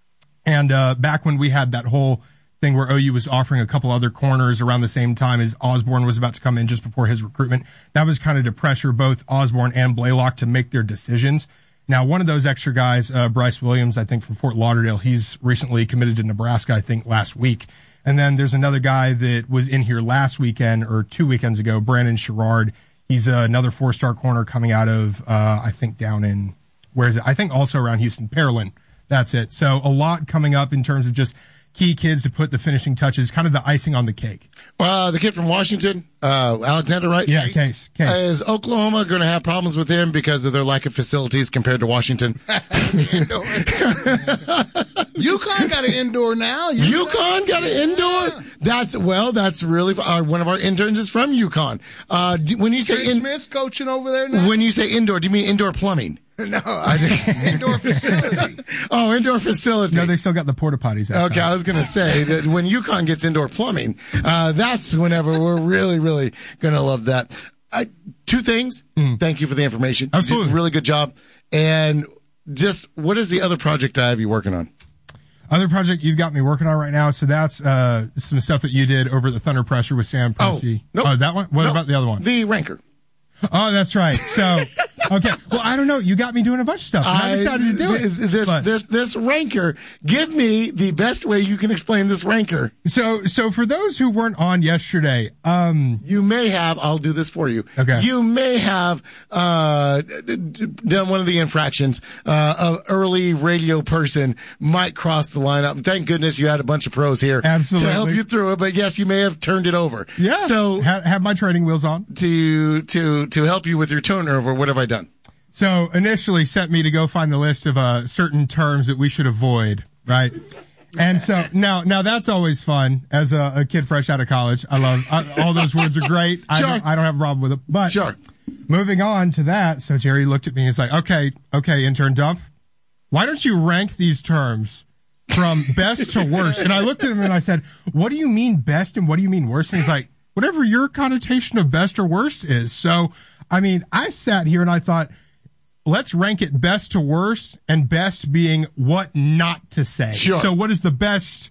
Speaker 16: And uh, back when we had that whole thing where O U was offering a couple other corners around the same time as Osborne was about to come in just before his recruitment, that was kind of to pressure both Osborne and Blaylock to make their decisions. Now, one of those extra guys, uh, Bryce Williams, I think from Fort Lauderdale, he's recently committed to Nebraska, I think last week. And then there's another guy that was in here last weekend or two weekends ago, Brandon Sherrard. He's uh, another four-star corner coming out of, uh, I think down in, where is it? I think also around Houston, Pearland. That's it. So a lot coming up in terms of just key kids to put the finishing touches, kind of the icing on the cake.
Speaker 3: Uh, the kid from Washington, uh, Alexander, right?
Speaker 16: Yeah, Case. Case.
Speaker 3: Uh, is Oklahoma going to have problems with him because of their lack of facilities compared to Washington?
Speaker 4: UConn got an indoor now.
Speaker 3: UConn got an indoor? That's, well, that's really, uh, one of our interns is from UConn. Uh, do, when you say
Speaker 4: Chris
Speaker 3: in,
Speaker 4: Smith's coaching over there now.
Speaker 3: when you say indoor, do you mean indoor plumbing?
Speaker 4: No, I just, indoor facility.
Speaker 3: Oh, indoor facility.
Speaker 16: No, they still got the porta potties outside.
Speaker 3: Okay, I was going to say that when UConn gets indoor plumbing, uh, that's whenever we're really, really going to love that. Uh, two things. Mm. Thank you for the information.
Speaker 16: Absolutely.
Speaker 3: You did a really good job. And just, what is the other project I have you working on?
Speaker 16: Other project you've got me working on right now, so that's uh, some stuff that you did over at the Thunder Pressure with Sam Pressey.
Speaker 3: Oh, nope.
Speaker 16: Oh, that one? What
Speaker 3: Nope.
Speaker 16: about the other one?
Speaker 3: The Ranker.
Speaker 16: Oh, that's right. So, okay. Well, I don't know. You got me doing a bunch of stuff. And I'm excited to do it.
Speaker 3: This,
Speaker 16: But-
Speaker 3: this, this ranker. Give me the best way you can explain this ranker.
Speaker 16: So, so for those who weren't on yesterday, um,
Speaker 3: you may have, I'll do this for you.
Speaker 16: Okay.
Speaker 3: You may have, uh, d- d- done one of the infractions. Uh, an early radio person might cross the line up. Thank goodness you had a bunch of pros here
Speaker 16: Absolutely.
Speaker 3: to help you through it. But yes, you may have turned it over.
Speaker 16: yeah.
Speaker 3: So
Speaker 16: have, have my training wheels on.
Speaker 3: to, to, to help you with your turnover, what have I done?
Speaker 16: So initially sent me to go find the list of uh, certain terms that we should avoid, right? And so now, now that's always fun as a, a kid fresh out of college. I love I, all those words are great. I,
Speaker 3: Sure.
Speaker 16: don't, I don't have a problem with it. But
Speaker 3: Sure.
Speaker 16: moving on to that, so Jerry looked at me and he's like, "Okay, okay, intern Dump, why don't you rank these terms from best to worst?" And I looked at him and I said, "What do you mean best and what do you mean worst?" And he's like, "Whatever your connotation of best or worst is." So, I mean, I sat here and I thought, let's rank it best to worst, and best being what not to say.
Speaker 3: Sure.
Speaker 16: So what is the best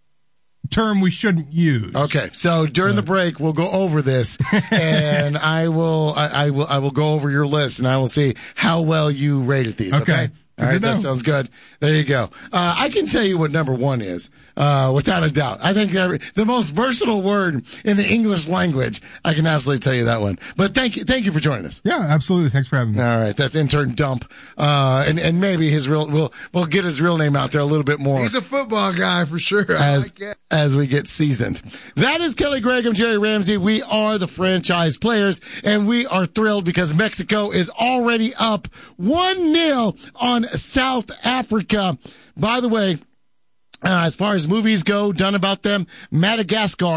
Speaker 16: term we shouldn't use?
Speaker 3: Okay, so during the break we'll go over this, and I will, I, I will, I will go over your list, and I will see how well you rated these. Okay,
Speaker 16: Okay.
Speaker 3: all right,
Speaker 16: Good to
Speaker 3: that
Speaker 16: know.
Speaker 3: sounds good. There you go. Uh, I can tell you what number one is, uh, without a doubt. I think every, the most versatile word in the English language. I can absolutely tell you that one. But thank you, thank you for joining us.
Speaker 16: Yeah, absolutely. Thanks for having me.
Speaker 3: All right, that's intern Dump, uh, and and maybe his real, we'll we'll get his real name out there a little bit more.
Speaker 4: He's a football guy for sure. I
Speaker 3: as
Speaker 4: like it.
Speaker 3: as we get seasoned. That is Kelly Gregg. I'm Jerry Ramsey. We are the franchise players, and we are thrilled because Mexico is already up one nil on South Africa. By the way, uh, as far as movies go, done about them, Madagascar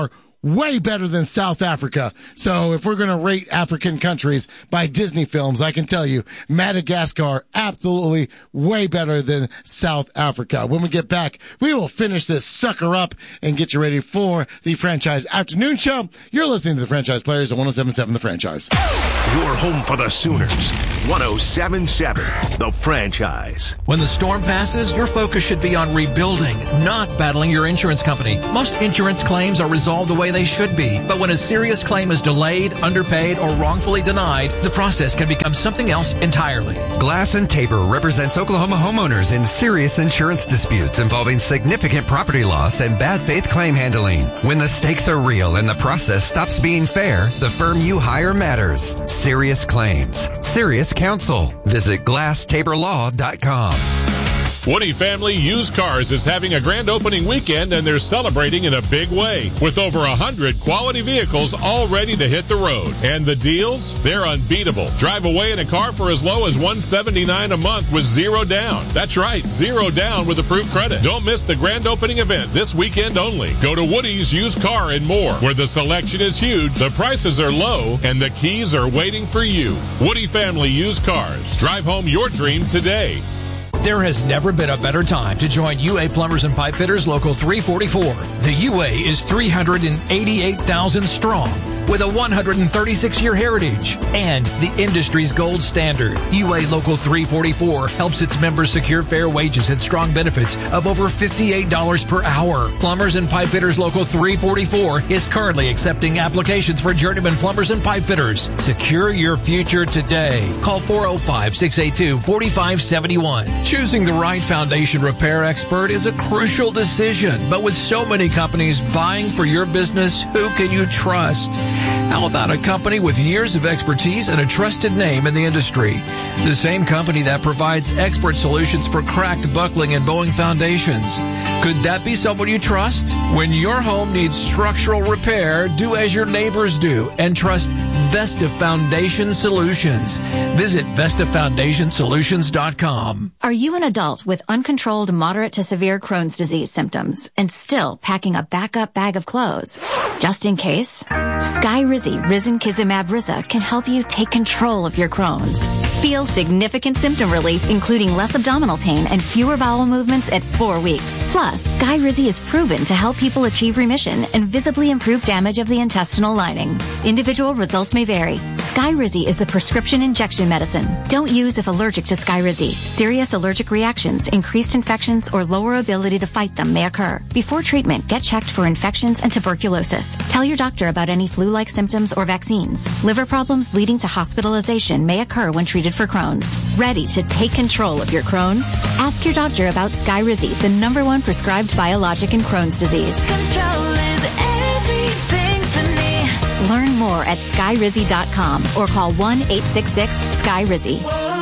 Speaker 3: way better than South Africa. So if we're going to rate African countries by Disney films, I can tell you Madagascar, absolutely way better than South Africa. When we get back, we will finish this sucker up and get you ready for the Franchise Afternoon Show. You're listening to the Franchise Players at one oh seven point seven The Franchise.
Speaker 2: Your home for the Sooners. one oh seven point seven The Franchise.
Speaker 1: When the storm passes, your focus should be on rebuilding, not battling your insurance company. Most insurance claims are resolved the way they should be, but when a serious claim is delayed, underpaid, or wrongfully denied, the process can become something else entirely.
Speaker 17: Glass and Tabor represents Oklahoma homeowners in serious insurance disputes involving significant property loss and bad faith claim handling. When the stakes are real and the process stops being fair, the firm you hire matters. Serious Claims. Serious Counsel. Visit glass tabor law dot com.
Speaker 18: Woody Family Used Cars is having a grand opening weekend, and they're celebrating in a big way with over one hundred quality vehicles all ready to hit the road. And the deals? They're unbeatable. Drive away in a car for as low as one hundred seventy-nine dollars a month with zero down. That's right, zero down with approved credit. Don't miss the grand opening event this weekend only. Go to Woody's Used Car and More, where the selection is huge, the prices are low, and the keys are waiting for you. Woody Family Used Cars. Drive home your dream today.
Speaker 1: There has never been a better time to join U A Plumbers and Pipe Fitters Local three forty-four. The U A is three hundred eighty-eight thousand strong with a one hundred thirty-six year heritage and the industry's gold standard. U A Local three forty-four helps its members secure fair wages and strong benefits of over fifty-eight dollars per hour. Plumbers and Pipe Fitters Local three forty-four is currently accepting applications for journeyman plumbers and pipe fitters. Secure your future today. Call four oh five, six eight two, four five seven one. Choosing the right foundation repair expert is a crucial decision, but with so many companies vying for your business, who can you trust? How about a company with years of expertise and a trusted name in the industry? The same company that provides expert solutions for cracked, buckling, and bowing foundations. Could that be someone you trust? When your home needs structural repair, do as your neighbors do and trust Vesta Foundation Solutions. Visit Vesta Foundation Solutions dot com.
Speaker 19: Are you an adult with uncontrolled moderate to severe Crohn's disease symptoms and still packing a backup bag of clothes? Just in case, Skyrizi Risankizumab Riza can help you take control of your Crohn's. Feel significant symptom relief, including less abdominal pain and fewer bowel movements at four weeks. Plus, Skyrizi is proven to help people achieve remission and visibly improve damage of the intestinal lining. Individual results may vary. Skyrizi is a prescription injection medicine. Don't use if allergic to Skyrizi. Serious allergic reactions, increased infections, or lower ability to fight them may occur. Before treatment, get checked for infections and tuberculosis. Tell your doctor about any flu-like symptoms or vaccines. Liver problems leading to hospitalization may occur when treated for Crohn's. Ready to take control of your Crohn's? Ask your doctor about Skyrizi, the number one prescribed biologic in Crohn's disease.
Speaker 20: Control is everything to me.
Speaker 19: Learn more at skyrizi dot com or call one eight six six Skyrizi.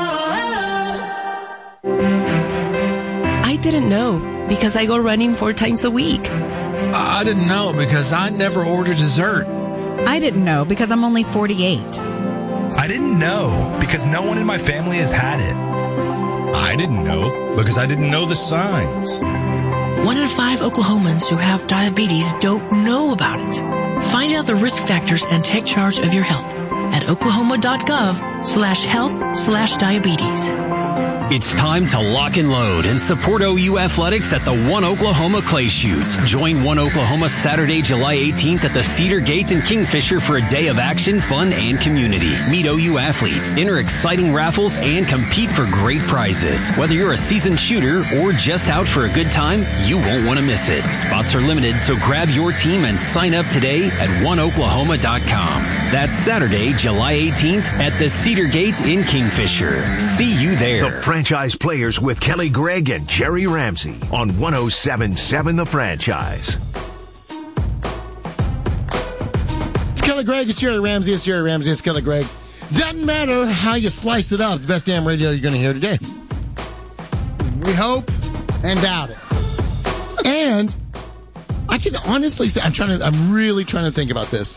Speaker 21: I didn't know because I go running four times a week.
Speaker 1: I didn't know because I never order dessert.
Speaker 22: I didn't know because I'm only forty-eight.
Speaker 23: I didn't know because no one in my family has had it. I didn't know because I didn't know the signs.
Speaker 24: One in five Oklahomans who have diabetes don't know about it. Find out the risk factors and take charge of your health at oklahoma.gov slash health slash diabetes.
Speaker 12: It's time to lock and load and support O U Athletics at the One Oklahoma Clay Shoot. Join One Oklahoma Saturday, July eighteenth at the Cedar Gate in Kingfisher for a day of action, fun, and community. Meet O U athletes, enter exciting raffles, and compete for great prizes. Whether you're a seasoned shooter or just out for a good time, you won't want to miss it. Spots are limited, so grab your team and sign up today at one oklahoma dot com. That's Saturday, July eighteenth at the Cedar Gate in Kingfisher. See you there.
Speaker 2: The Franchise Players with Kelly Gregg and Jerry Ramsey on one oh seven point seven The Franchise.
Speaker 3: It's Kelly Gregg, it's Jerry Ramsey, it's Jerry Ramsey, it's Kelly Gregg. Doesn't matter how you slice it up. The best damn radio you're going to hear today.
Speaker 4: We hope and doubt it.
Speaker 3: And I can honestly say, I'm trying to, I'm really trying to think about this.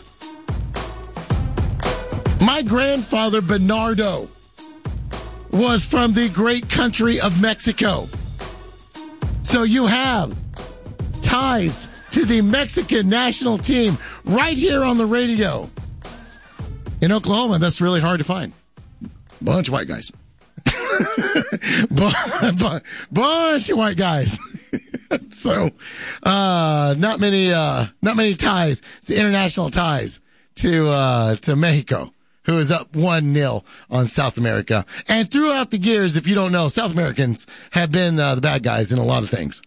Speaker 3: My grandfather, Bernardo, was from the great country of Mexico. So you have ties to the Mexican national team right here on the radio. In Oklahoma, that's really hard to find. Bunch of white guys. Bunch of white guys. So, uh, not many, uh, not many ties, to international ties to, uh, to Mexico, who is up one nil on South America. And throughout the years, if you don't know, South Americans have been uh, the bad guys in a lot of things.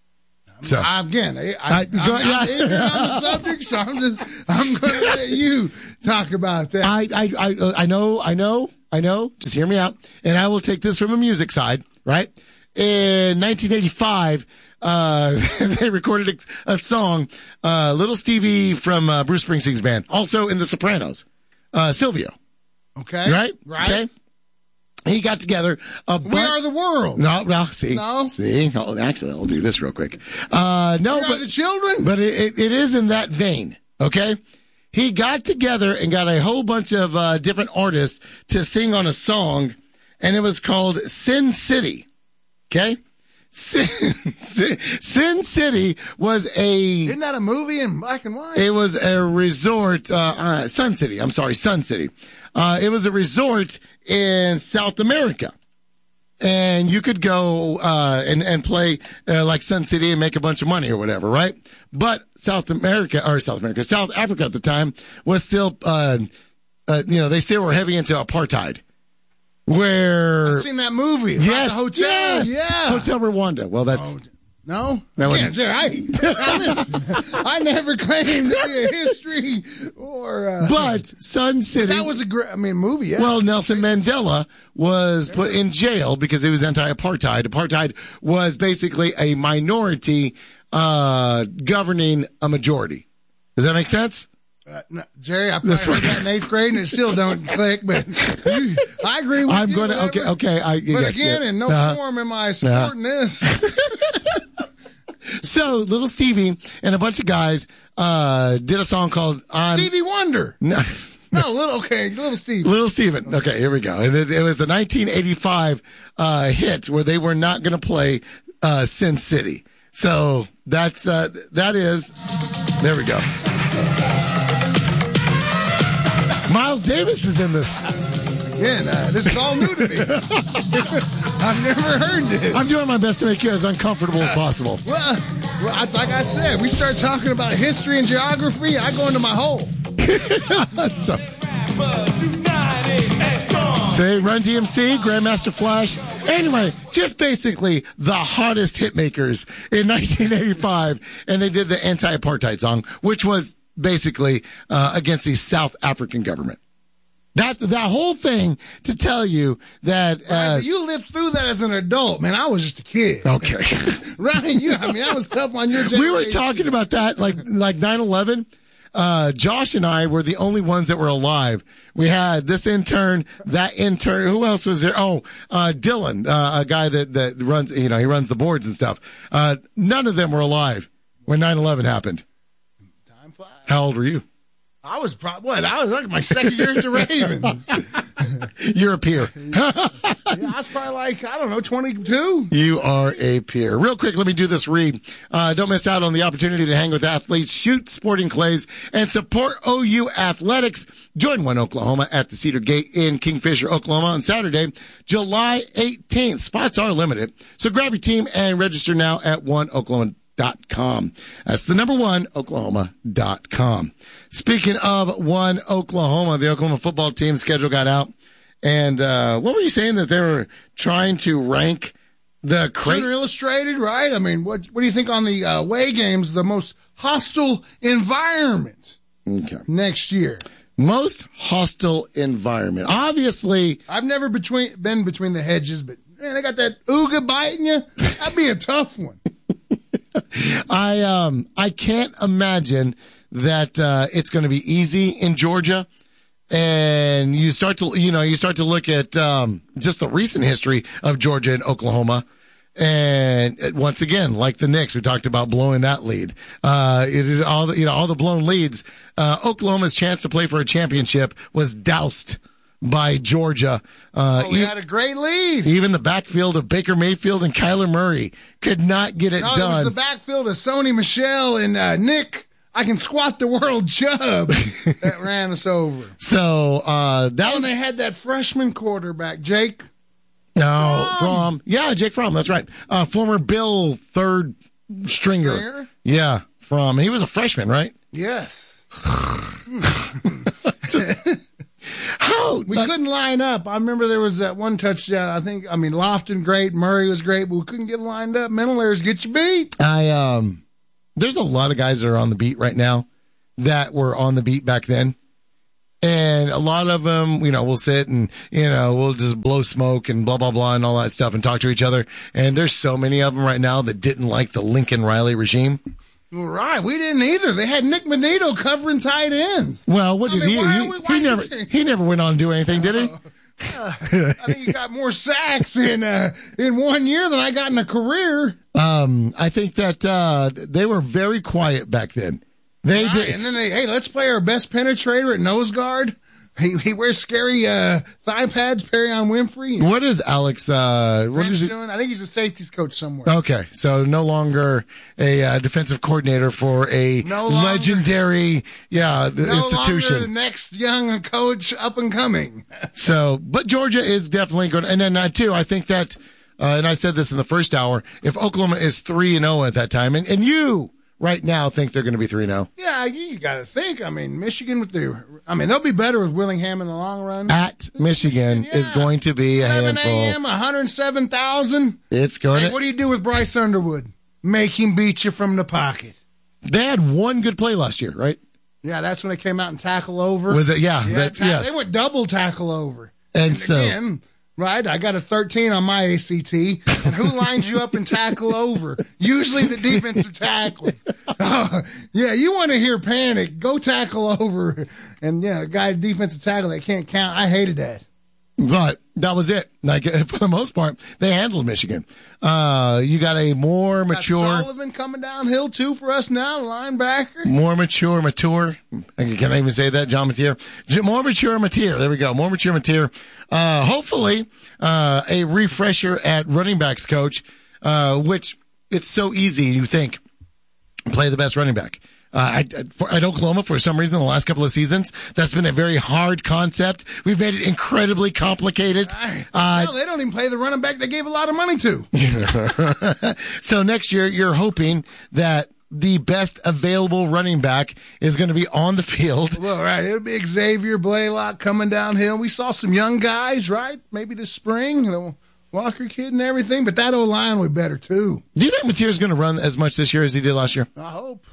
Speaker 3: So
Speaker 4: again, I,
Speaker 3: I,
Speaker 4: I,
Speaker 3: go,
Speaker 4: I'm,
Speaker 3: yeah.
Speaker 4: I'm ignorant on the subject, so I'm just, I'm going to let you talk about that.
Speaker 3: I, I, I, I know, I know, I know. Just hear me out. And I will take this from a music side, right? In nineteen eighty-five, uh, they recorded a, a song, uh, Little Stevie from uh, Bruce Springsteen's band, also in The Sopranos, uh, Silvio.
Speaker 4: Okay.
Speaker 3: Right?
Speaker 4: Right.
Speaker 3: Okay. He got together a
Speaker 4: We
Speaker 3: bunch.
Speaker 4: are the world.
Speaker 3: No, no, see.
Speaker 4: No?
Speaker 3: See? Oh, actually, I'll do this real quick. Uh, no,
Speaker 4: We are
Speaker 3: but
Speaker 4: the children.
Speaker 3: But it, it, it is in that vein, okay? He got together and got a whole bunch of uh, different artists to sing on a song, and it was called Sin City, okay? Sin, Sin City was a...
Speaker 4: Isn't that a movie in black and white?
Speaker 3: It was a resort, uh, uh, Sun City, I'm sorry, Sun City. Uh, it was a resort in South America. And you could go, uh, and, and play, uh, like Sun City and make a bunch of money or whatever, right? But South America, or South America, South Africa at the time was still, uh, uh, you know, they still were heavy into apartheid. Where.
Speaker 4: I've seen that movie.
Speaker 3: Yes.
Speaker 4: The hotel.
Speaker 3: Yeah.
Speaker 4: Yeah.
Speaker 3: Hotel Rwanda. Well, that's.
Speaker 4: Oh, no?
Speaker 3: That
Speaker 4: Yeah,
Speaker 3: one-
Speaker 4: Jerry, I, now listen, I never claimed to be a history or. Uh,
Speaker 3: But Sun City.
Speaker 4: that was a great, I mean, movie, yeah.
Speaker 3: Well, Nelson Mandela was put in jail because he was anti-apartheid. Apartheid was basically a minority uh, governing a majority. Does that make sense?
Speaker 4: Uh, no, Jerry, I probably heard that in eighth grade and it still don't click, but you, I agree with
Speaker 3: I'm
Speaker 4: you.
Speaker 3: going to, okay,
Speaker 4: whatever.
Speaker 3: okay. I,
Speaker 4: But
Speaker 3: yes,
Speaker 4: again,
Speaker 3: yeah.
Speaker 4: in no
Speaker 3: Uh-huh.
Speaker 4: form am I supporting this.
Speaker 3: So, Little Stevie and a bunch of guys uh, did a song called on
Speaker 4: Stevie Wonder.
Speaker 3: No.
Speaker 4: No, little, okay, Little Stevie.
Speaker 3: Little Steven. Okay, here we go. And it, it was a nineteen eighty-five uh, hit where they were not going to play uh, Sin City. So that's uh, that is. There we go. Miles Davis is in this.
Speaker 4: Again, uh, this is all new to me. I've never heard this.
Speaker 3: I'm doing my best to make you as uncomfortable as possible.
Speaker 4: Well, well I, like I said, we start talking about history and geography, I go into my hole.
Speaker 3: so, say Run D M C, Grandmaster Flash. Anyway, just basically the hottest hit makers in nineteen eighty-five, and they did the anti-apartheid song, which was basically uh, against the South African government. That that whole thing to tell you that
Speaker 4: Right,
Speaker 3: uh,
Speaker 4: but you lived through that as an adult, man. I was just a kid.
Speaker 3: Okay.
Speaker 4: Ryan, you, I mean, I was tough on your generation.
Speaker 3: We were talking about that like like nine eleven. Uh, Josh and I were the only ones that were alive. We had this intern, that intern. Who else was there? Oh, uh, Dylan, uh, a guy that, that runs, you know, he runs the boards and stuff. Uh, none of them were alive when nine eleven happened.
Speaker 4: Time flies.
Speaker 3: How old were you?
Speaker 4: I was probably, what? I was like my second year at the Ravens.
Speaker 3: You're a peer.
Speaker 4: Yeah, I was probably like, I don't know, twenty-two.
Speaker 3: You are a peer. Real quick, let me do this read. Uh, don't miss out on the opportunity to hang with athletes, shoot sporting clays, and support O U athletics. Join One Oklahoma at the Cedar Gate in Kingfisher, Oklahoma on Saturday, July eighteenth. Spots are limited, so grab your team and register now at one oklahoma dot com. That's the number one, oklahoma dot com. Speaking of One Oklahoma, the Oklahoma football team schedule got out. And uh, what were you saying, that they were trying to rank the crate?
Speaker 4: Center Illustrated, right? I mean, what what do you think on the uh, away games, the most hostile environment
Speaker 3: Okay.
Speaker 4: next year?
Speaker 3: Most hostile environment. Obviously,
Speaker 4: I've never between been between the hedges, but man, they got that ooga biting you. That'd be a tough one.
Speaker 3: I um I can't imagine that uh, it's going to be easy in Georgia. And you start to, you know, you start to look at um, just the recent history of Georgia and Oklahoma. And once again, like the Knicks, we talked about blowing that lead. Uh, it is all the, you know, all the blown leads. Uh, Oklahoma's chance to play for a championship was doused by Georgia. Uh,
Speaker 4: oh, we
Speaker 3: e-
Speaker 4: had a great lead.
Speaker 3: Even the backfield of Baker Mayfield and Kyler Murray could not get it
Speaker 4: no,
Speaker 3: done.
Speaker 4: It was the backfield of Sony Michel and uh, Nick. I can squat the world Chubb that ran us over.
Speaker 3: So uh, that
Speaker 4: oh, and they had that freshman quarterback, Jake.
Speaker 3: No, from yeah, Jake Fromm. That's right. Uh, former Bill third stringer.
Speaker 4: Stringer?
Speaker 3: Yeah, from he was a freshman, right?
Speaker 4: Yes.
Speaker 3: Just, how
Speaker 4: we uh, couldn't line up. I remember there was that one touchdown. I think. I mean, Lofton great, Murray was great, but we couldn't get lined up. Mental errors get you beat.
Speaker 3: I um, there's a lot of guys that are on the beat right now that were on the beat back then. And a lot of them, you know, we'll sit and, you know, we'll just blow smoke and blah, blah, blah and all that stuff and talk to each other. And there's so many of them right now that didn't like the Lincoln Riley regime.
Speaker 4: Right. We didn't either. They had Nick Benito covering tight ends.
Speaker 3: Well, what did
Speaker 4: I mean,
Speaker 3: he,
Speaker 4: why,
Speaker 3: he,
Speaker 4: why, why
Speaker 3: he never, he never went on to do anything, did he?
Speaker 4: Uh, I think he got more sacks in, uh, in one year than I got in a career.
Speaker 3: Um, I think that, uh, they were very quiet back then. They
Speaker 4: right.
Speaker 3: did.
Speaker 4: And then they, hey, let's play our best penetrator at nose guard. He, he wears scary uh, thigh pads, Perrion Winfrey.
Speaker 3: What is Alex? Uh, what is he
Speaker 4: doing? I think he's a safeties coach somewhere.
Speaker 3: Okay, so no longer a uh, defensive coordinator for a
Speaker 4: no longer,
Speaker 3: legendary, yeah,
Speaker 4: no
Speaker 3: institution.
Speaker 4: Longer the next young coach up and coming.
Speaker 3: So, but Georgia is definitely good. And then uh, too, I think that, uh, and I said this in the first hour, if Oklahoma is three and zero at that time, and, and you. Right now, think they're going to be three and oh.
Speaker 4: Yeah, you got to think. I mean, Michigan with the, I mean, they'll be better with Willingham in the long run.
Speaker 3: At Michigan yeah. is going to be a handful.
Speaker 4: eleven a.m., one hundred seven thousand.
Speaker 3: It's going
Speaker 4: hey,
Speaker 3: to.
Speaker 4: What do you do with Bryce Underwood? Make him beat you from the pocket.
Speaker 3: They had one good play last year, right?
Speaker 4: Yeah, that's when they came out and tackle over.
Speaker 3: Was it? Yeah.
Speaker 4: yeah
Speaker 3: that,
Speaker 4: ta-
Speaker 3: yes.
Speaker 4: They went double tackle over.
Speaker 3: And,
Speaker 4: and
Speaker 3: so.
Speaker 4: Again, right, I got a thirteen on my A C T, and who lines you up and tackle over? Usually the defensive tackles. Oh, yeah, you want to hear panic, go tackle over. And, yeah, a guy defensive tackle that can't count. I hated that.
Speaker 3: But that was it. Like, for the most part, they handled Michigan. Uh, you got a more mature.
Speaker 4: Got Sullivan coming downhill, too, for us now, linebacker.
Speaker 3: More mature, mature. Can I even say that, John Mateer? More mature, Mateer. There we go. More mature, Mateer. Uh, hopefully, uh, a refresher at running backs coach, uh, which it's so easy, you think, play the best running back. Uh, I, for, at Oklahoma, for some reason, the last couple of seasons, that's been a very hard concept. We've made it incredibly complicated.
Speaker 4: Right.
Speaker 3: Uh,
Speaker 4: no, they don't even play the running back they gave a lot of money to.
Speaker 3: So next year, you're hoping that the best available running back is going to be on the field.
Speaker 4: Well, right. It'll be Xavier Blaylock coming downhill. We saw some young guys, right? Maybe this spring, the Walker kid and everything, but that O-line would be better, too.
Speaker 3: Do you think Mateer's going to run as much this year as he did last year?
Speaker 4: I hope.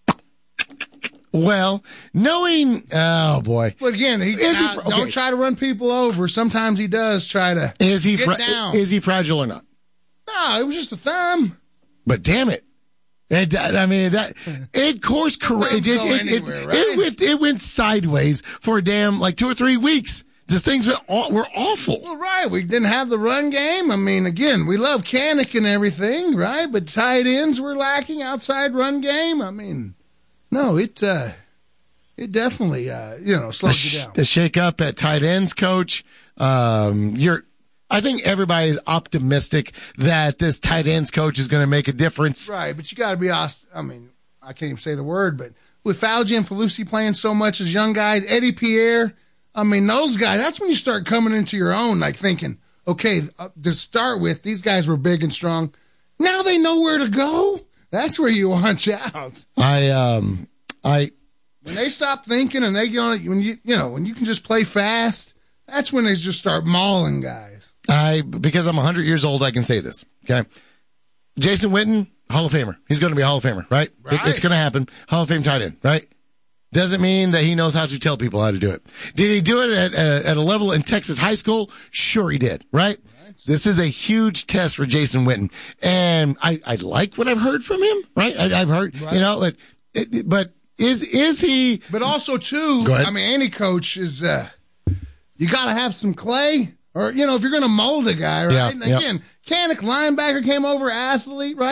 Speaker 3: Well, knowing, oh boy.
Speaker 4: But again, he,
Speaker 3: is
Speaker 4: now,
Speaker 3: he okay.
Speaker 4: don't try to run people over. Sometimes he does try to
Speaker 3: is he
Speaker 4: get
Speaker 3: fra-
Speaker 4: down.
Speaker 3: Is he fragile or not?
Speaker 4: No, it was just a thumb.
Speaker 3: But damn it. It, I mean, that, it course correct. It, it, it,
Speaker 4: anywhere,
Speaker 3: it,
Speaker 4: right?
Speaker 3: it, went, it went sideways for a damn, like two or three weeks. Just things were, were awful.
Speaker 4: Well, right. We didn't have the run game. I mean, again, we love Kanik and everything, right? But tight ends were lacking, outside run game. I mean, no, it, uh, it definitely, uh, you know, slows you down.
Speaker 3: The shake up at tight ends, coach. Um, you're, I think everybody is optimistic that this tight ends coach is going to make a difference.
Speaker 4: Right. But you got to be, I mean, I can't even say the word, but with Fauci and Falusi playing so much as young guys, Eddie Pierre, I mean, those guys, that's when you start coming into your own, like thinking, okay, uh, to start with, these guys were big and strong. Now they know where to go. That's where you watch out.
Speaker 3: I, um, I,
Speaker 4: when they stop thinking and they go, when you, you know, when you can just play fast, that's when they just start mauling guys.
Speaker 3: I, because I'm one hundred years old, I can say this. Okay. Jason Witten, Hall of Famer. He's going to be a Hall of Famer, right?
Speaker 4: Right.
Speaker 3: It, it's going to happen. Hall of Fame tight end, right? Doesn't mean that he knows how to tell people how to do it. Did he do it at, at, at a level in Texas high school? Sure he did, right? right. This is a huge test for Jason Witten. And I, I like what I've heard from him, right? I, I've heard, right. you know, but, it, but is, is he.
Speaker 4: But also, too, I mean, any coach is, uh, you got to have some clay. Or, you know, if you're going to mold a guy, right?
Speaker 3: Yeah,
Speaker 4: and again,
Speaker 3: yeah.
Speaker 4: Kanik, linebacker, came over, athlete, right?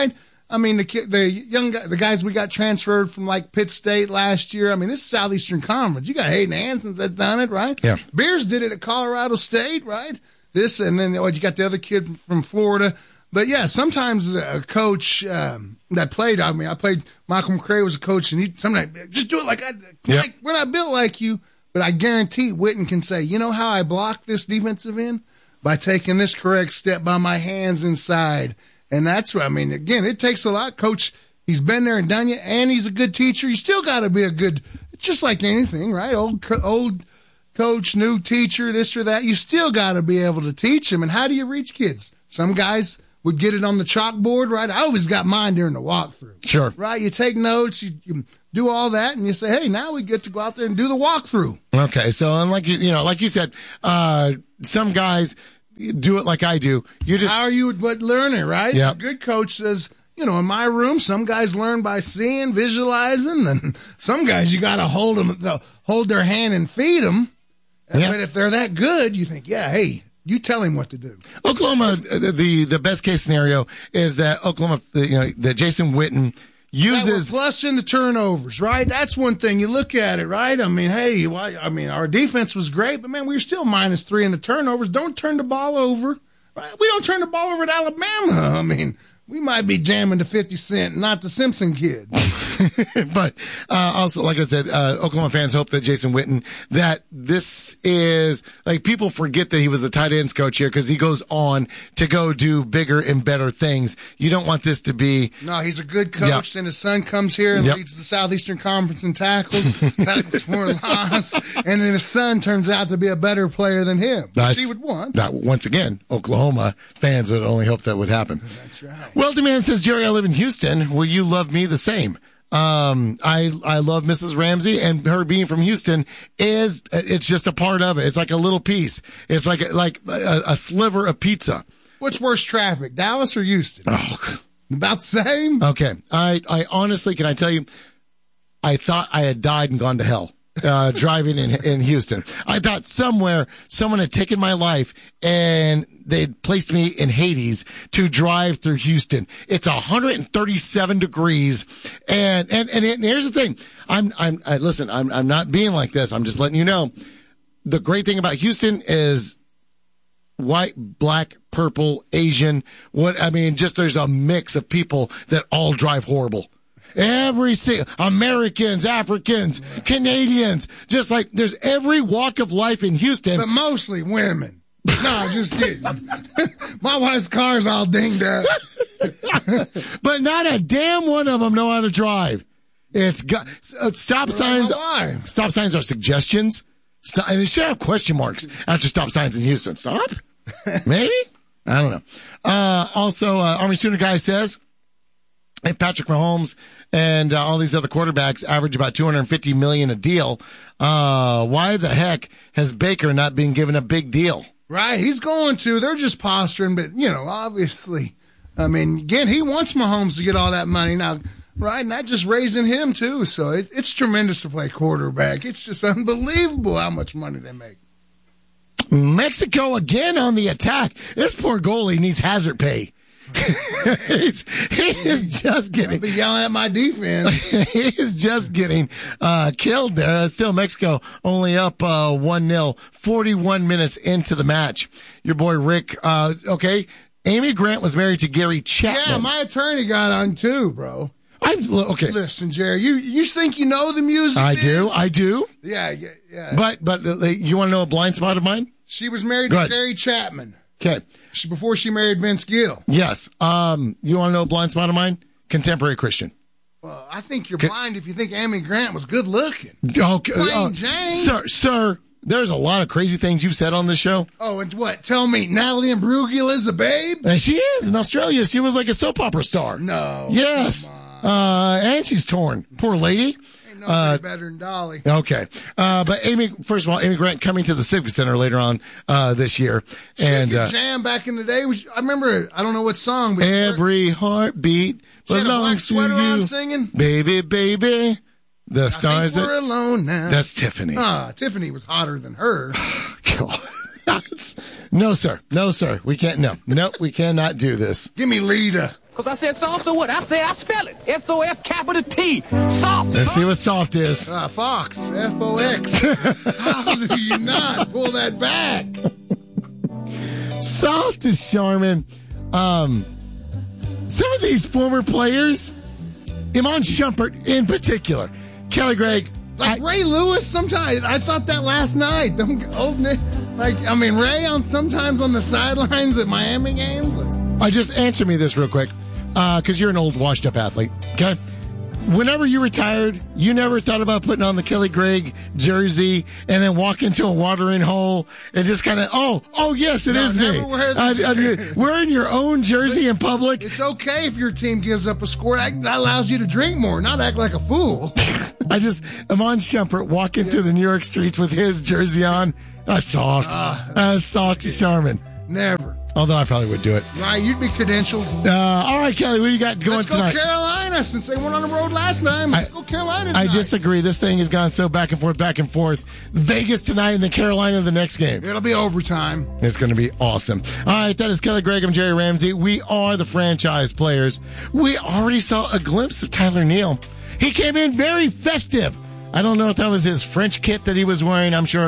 Speaker 4: I mean, the kid, the young guy, the guys we got transferred from like Pitt State last year. I mean, this is Southeastern Conference. You got Hayden Hanson's that's done it, right?
Speaker 3: Yeah.
Speaker 4: Beers did it at Colorado State, right? This, and then what, you got the other kid from Florida. But yeah, sometimes a coach um, that played, I mean, I played, Michael McCray was a coach, and he sometimes, just do it like I,
Speaker 3: Yep.
Speaker 4: like, we're not built like you, but I guarantee Witten can say, you know how I block this defensive end? By taking this correct step by my hands inside. And that's what, I mean, again, it takes a lot. Coach, he's been there and done it, and he's a good teacher. You still got to be a good, just like anything, right? Old, co- old coach, new teacher, this or that. You still got to be able to teach them. And how do you reach kids? Some guys would get it on the chalkboard, right? I always got mine during the walkthrough.
Speaker 3: Sure.
Speaker 4: Right? You take notes, you, you do all that, and you say, hey, now we get to go out there and do the walkthrough.
Speaker 3: Okay, so and like you, you know, like you said, uh, some guys do it like I do. You just
Speaker 4: how are you but learning, right?
Speaker 3: Yeah.
Speaker 4: A good coach says, you know, in my room, some guys learn by seeing, visualizing, and some guys you got to hold them, hold their hand and feed them.
Speaker 3: Yeah.
Speaker 4: But if they're that good, you think, yeah, hey, you tell him what to do.
Speaker 3: Oklahoma, the the best case scenario is that Oklahoma, you know, that Jason Witten uses
Speaker 4: Right, we're plus in the turnovers, right? That's one thing. You look at it, right? I mean, hey, why? I mean, our defense was great, but man, we were still minus three in the turnovers. Don't turn the ball over, right? We don't turn the ball over at Alabama. I mean, we might be jamming to fifty Cent, not the Simpson kid.
Speaker 3: But uh, also, like I said, uh, Oklahoma fans hope that Jason Witten, that this is, like, people forget that he was a tight ends coach here because he goes on to go do bigger and better things. You don't want this to be.
Speaker 4: No, he's a good coach,
Speaker 3: Yep.
Speaker 4: and his son comes here and
Speaker 3: Yep.
Speaker 4: leads the Southeastern Conference in tackles, tackles for a loss, and then his son turns out to be a better player than him, which
Speaker 3: That's,
Speaker 4: he would want.
Speaker 3: That, once again, Oklahoma fans would only hope that would happen.
Speaker 4: That's right.
Speaker 3: Well, man says, Jerry, I live in Houston. Will you love me the same? Um, I, I love Missus Ramsey, and her being from Houston is, it's just a part of it. It's like a little piece. It's like, a, like a, a sliver of pizza.
Speaker 4: What's worse traffic, Dallas or Houston?
Speaker 3: Oh,
Speaker 4: about the same.
Speaker 3: Okay. I, I honestly, can I tell you, I thought I had died and gone to hell. Uh, driving in, in Houston. I thought somewhere someone had taken my life and they'd placed me in Hades to drive through Houston. It's one hundred thirty-seven degrees. And, and, and, and here's the thing. I'm, I'm, I, listen, I'm, I'm not being like this. I'm just letting you know. The great thing about Houston is white, black, purple, Asian. What, I mean, just there's a mix of people that all drive horrible. Every single Americans, Africans, Canadians, just like there's every walk of life in Houston.
Speaker 4: But mostly women. No, just kidding. My wife's car's all dinged up.
Speaker 3: But not a damn one of them know how to drive. It's got uh, stop signs.
Speaker 4: Why?
Speaker 3: Stop signs are suggestions. Stop, and they should have question marks after stop signs in Houston. Stop? Maybe? I don't know. Uh, also, uh, Army Sooner guy says, if Patrick Mahomes and uh, all these other quarterbacks average about two hundred fifty million dollars a deal, uh, why the heck has Baker not been given a big deal?
Speaker 4: Right, he's going to. They're just posturing, but, you know, obviously, I mean, again, he wants Mahomes to get all that money now, right? And that just raising him, too. So it, it's tremendous to play quarterback. It's just unbelievable how much money they make.
Speaker 3: Mexico again on the attack. This poor goalie needs hazard pay. he's, he is just getting.
Speaker 4: I'll be yelling at my defense.
Speaker 3: He is just getting uh, killed there. Still, Mexico only up uh, one nil, forty-one minutes into the match. Your boy Rick, uh, okay, Amy Grant was married to Gary Chapman.
Speaker 4: Yeah, my attorney got on too, bro.
Speaker 3: I okay.
Speaker 4: Listen, Jerry, you you think you know the music?
Speaker 3: I
Speaker 4: biz?
Speaker 3: do, I do.
Speaker 4: Yeah, yeah, yeah.
Speaker 3: But but uh, you want to know a blind spot of mine?
Speaker 4: She was married
Speaker 3: Go
Speaker 4: to
Speaker 3: ahead.
Speaker 4: Gary Chapman.
Speaker 3: Okay.
Speaker 4: She, before she married Vince Gill.
Speaker 3: Yes. Um. You want to know a blind spot of mine? Contemporary Christian.
Speaker 4: Well, I think you're blind if you think Amy Grant was good looking.
Speaker 3: Okay,
Speaker 4: Plain
Speaker 3: uh,
Speaker 4: Jane.
Speaker 3: sir, sir. There's a lot of crazy things you've said on this show.
Speaker 4: Oh, and what? Tell me, Natalie Imbruglia is a babe?
Speaker 3: And she is in Australia. She was like a soap opera star.
Speaker 4: No.
Speaker 3: Yes. Uh, and she's torn. Poor lady.
Speaker 4: Ain't nobody
Speaker 3: Uh,
Speaker 4: better than Dolly.
Speaker 3: Okay. Uh, but Amy, first of all, Amy Grant coming to the Civic Center later on, uh, this year. And,
Speaker 4: Chicken
Speaker 3: uh,
Speaker 4: Jam back in the day was, I remember, I don't know what song, but
Speaker 3: every heartbeat
Speaker 4: she had a black
Speaker 3: belongs to
Speaker 4: sweater on
Speaker 3: you.
Speaker 4: singing.
Speaker 3: Baby, baby. The
Speaker 4: I
Speaker 3: stars
Speaker 4: think we're
Speaker 3: that,
Speaker 4: alone now.
Speaker 3: that's Tiffany.
Speaker 4: Ah, Tiffany was hotter than her.
Speaker 3: God. No, sir. No, sir. We can't, no. No, we cannot do this.
Speaker 4: Give me Lita.
Speaker 5: Because I said soft, so what? I said I spell it. S O F capital T. Soft.
Speaker 3: Let's see what soft is.
Speaker 4: Uh, Fox. F O X. How do you not pull that back?
Speaker 3: Soft is Charmin. Um, some of these former players, Iman Shumpert in particular, Kelly Gregg.
Speaker 4: Like
Speaker 3: I,
Speaker 4: Ray Lewis sometimes. I thought that last night. Them old, like, I mean, Ray on sometimes on the sidelines at Miami games. Like,
Speaker 3: I just answer me this real quick, because uh, you're an old washed-up athlete, okay? Whenever you retired, you never thought about putting on the Kelly Gregg jersey and then walk into a watering hole and just kind of, oh, oh, yes, it
Speaker 4: no,
Speaker 3: is me.
Speaker 4: Wear
Speaker 3: I, I, wearing your own jersey in public.
Speaker 4: It's okay if your team gives up a score. That allows you to drink more, not act like a fool.
Speaker 3: I just, Iman Shumpert walking yeah. through the New York streets with his jersey on. That's soft. Uh, That's soft to Charmin.
Speaker 4: Never.
Speaker 3: Although I probably would do it.
Speaker 4: Right, you'd be credentialed.
Speaker 3: Uh, all right, Kelly, what do you got going
Speaker 4: Let's go
Speaker 3: tonight?
Speaker 4: Carolina, since they went on the road last time. Let's I, go Carolina tonight.
Speaker 3: I disagree. This thing has gone so back and forth, back and forth. Vegas tonight and then Carolina the next game.
Speaker 4: It'll be overtime.
Speaker 3: It's going to be awesome. All right, that is Kelly Gregg. I'm Jerry Ramsey. We are the franchise players. We already saw a glimpse of Tyler Neal. He came in very festive. I don't know if that was his French kit that he was wearing. I'm sure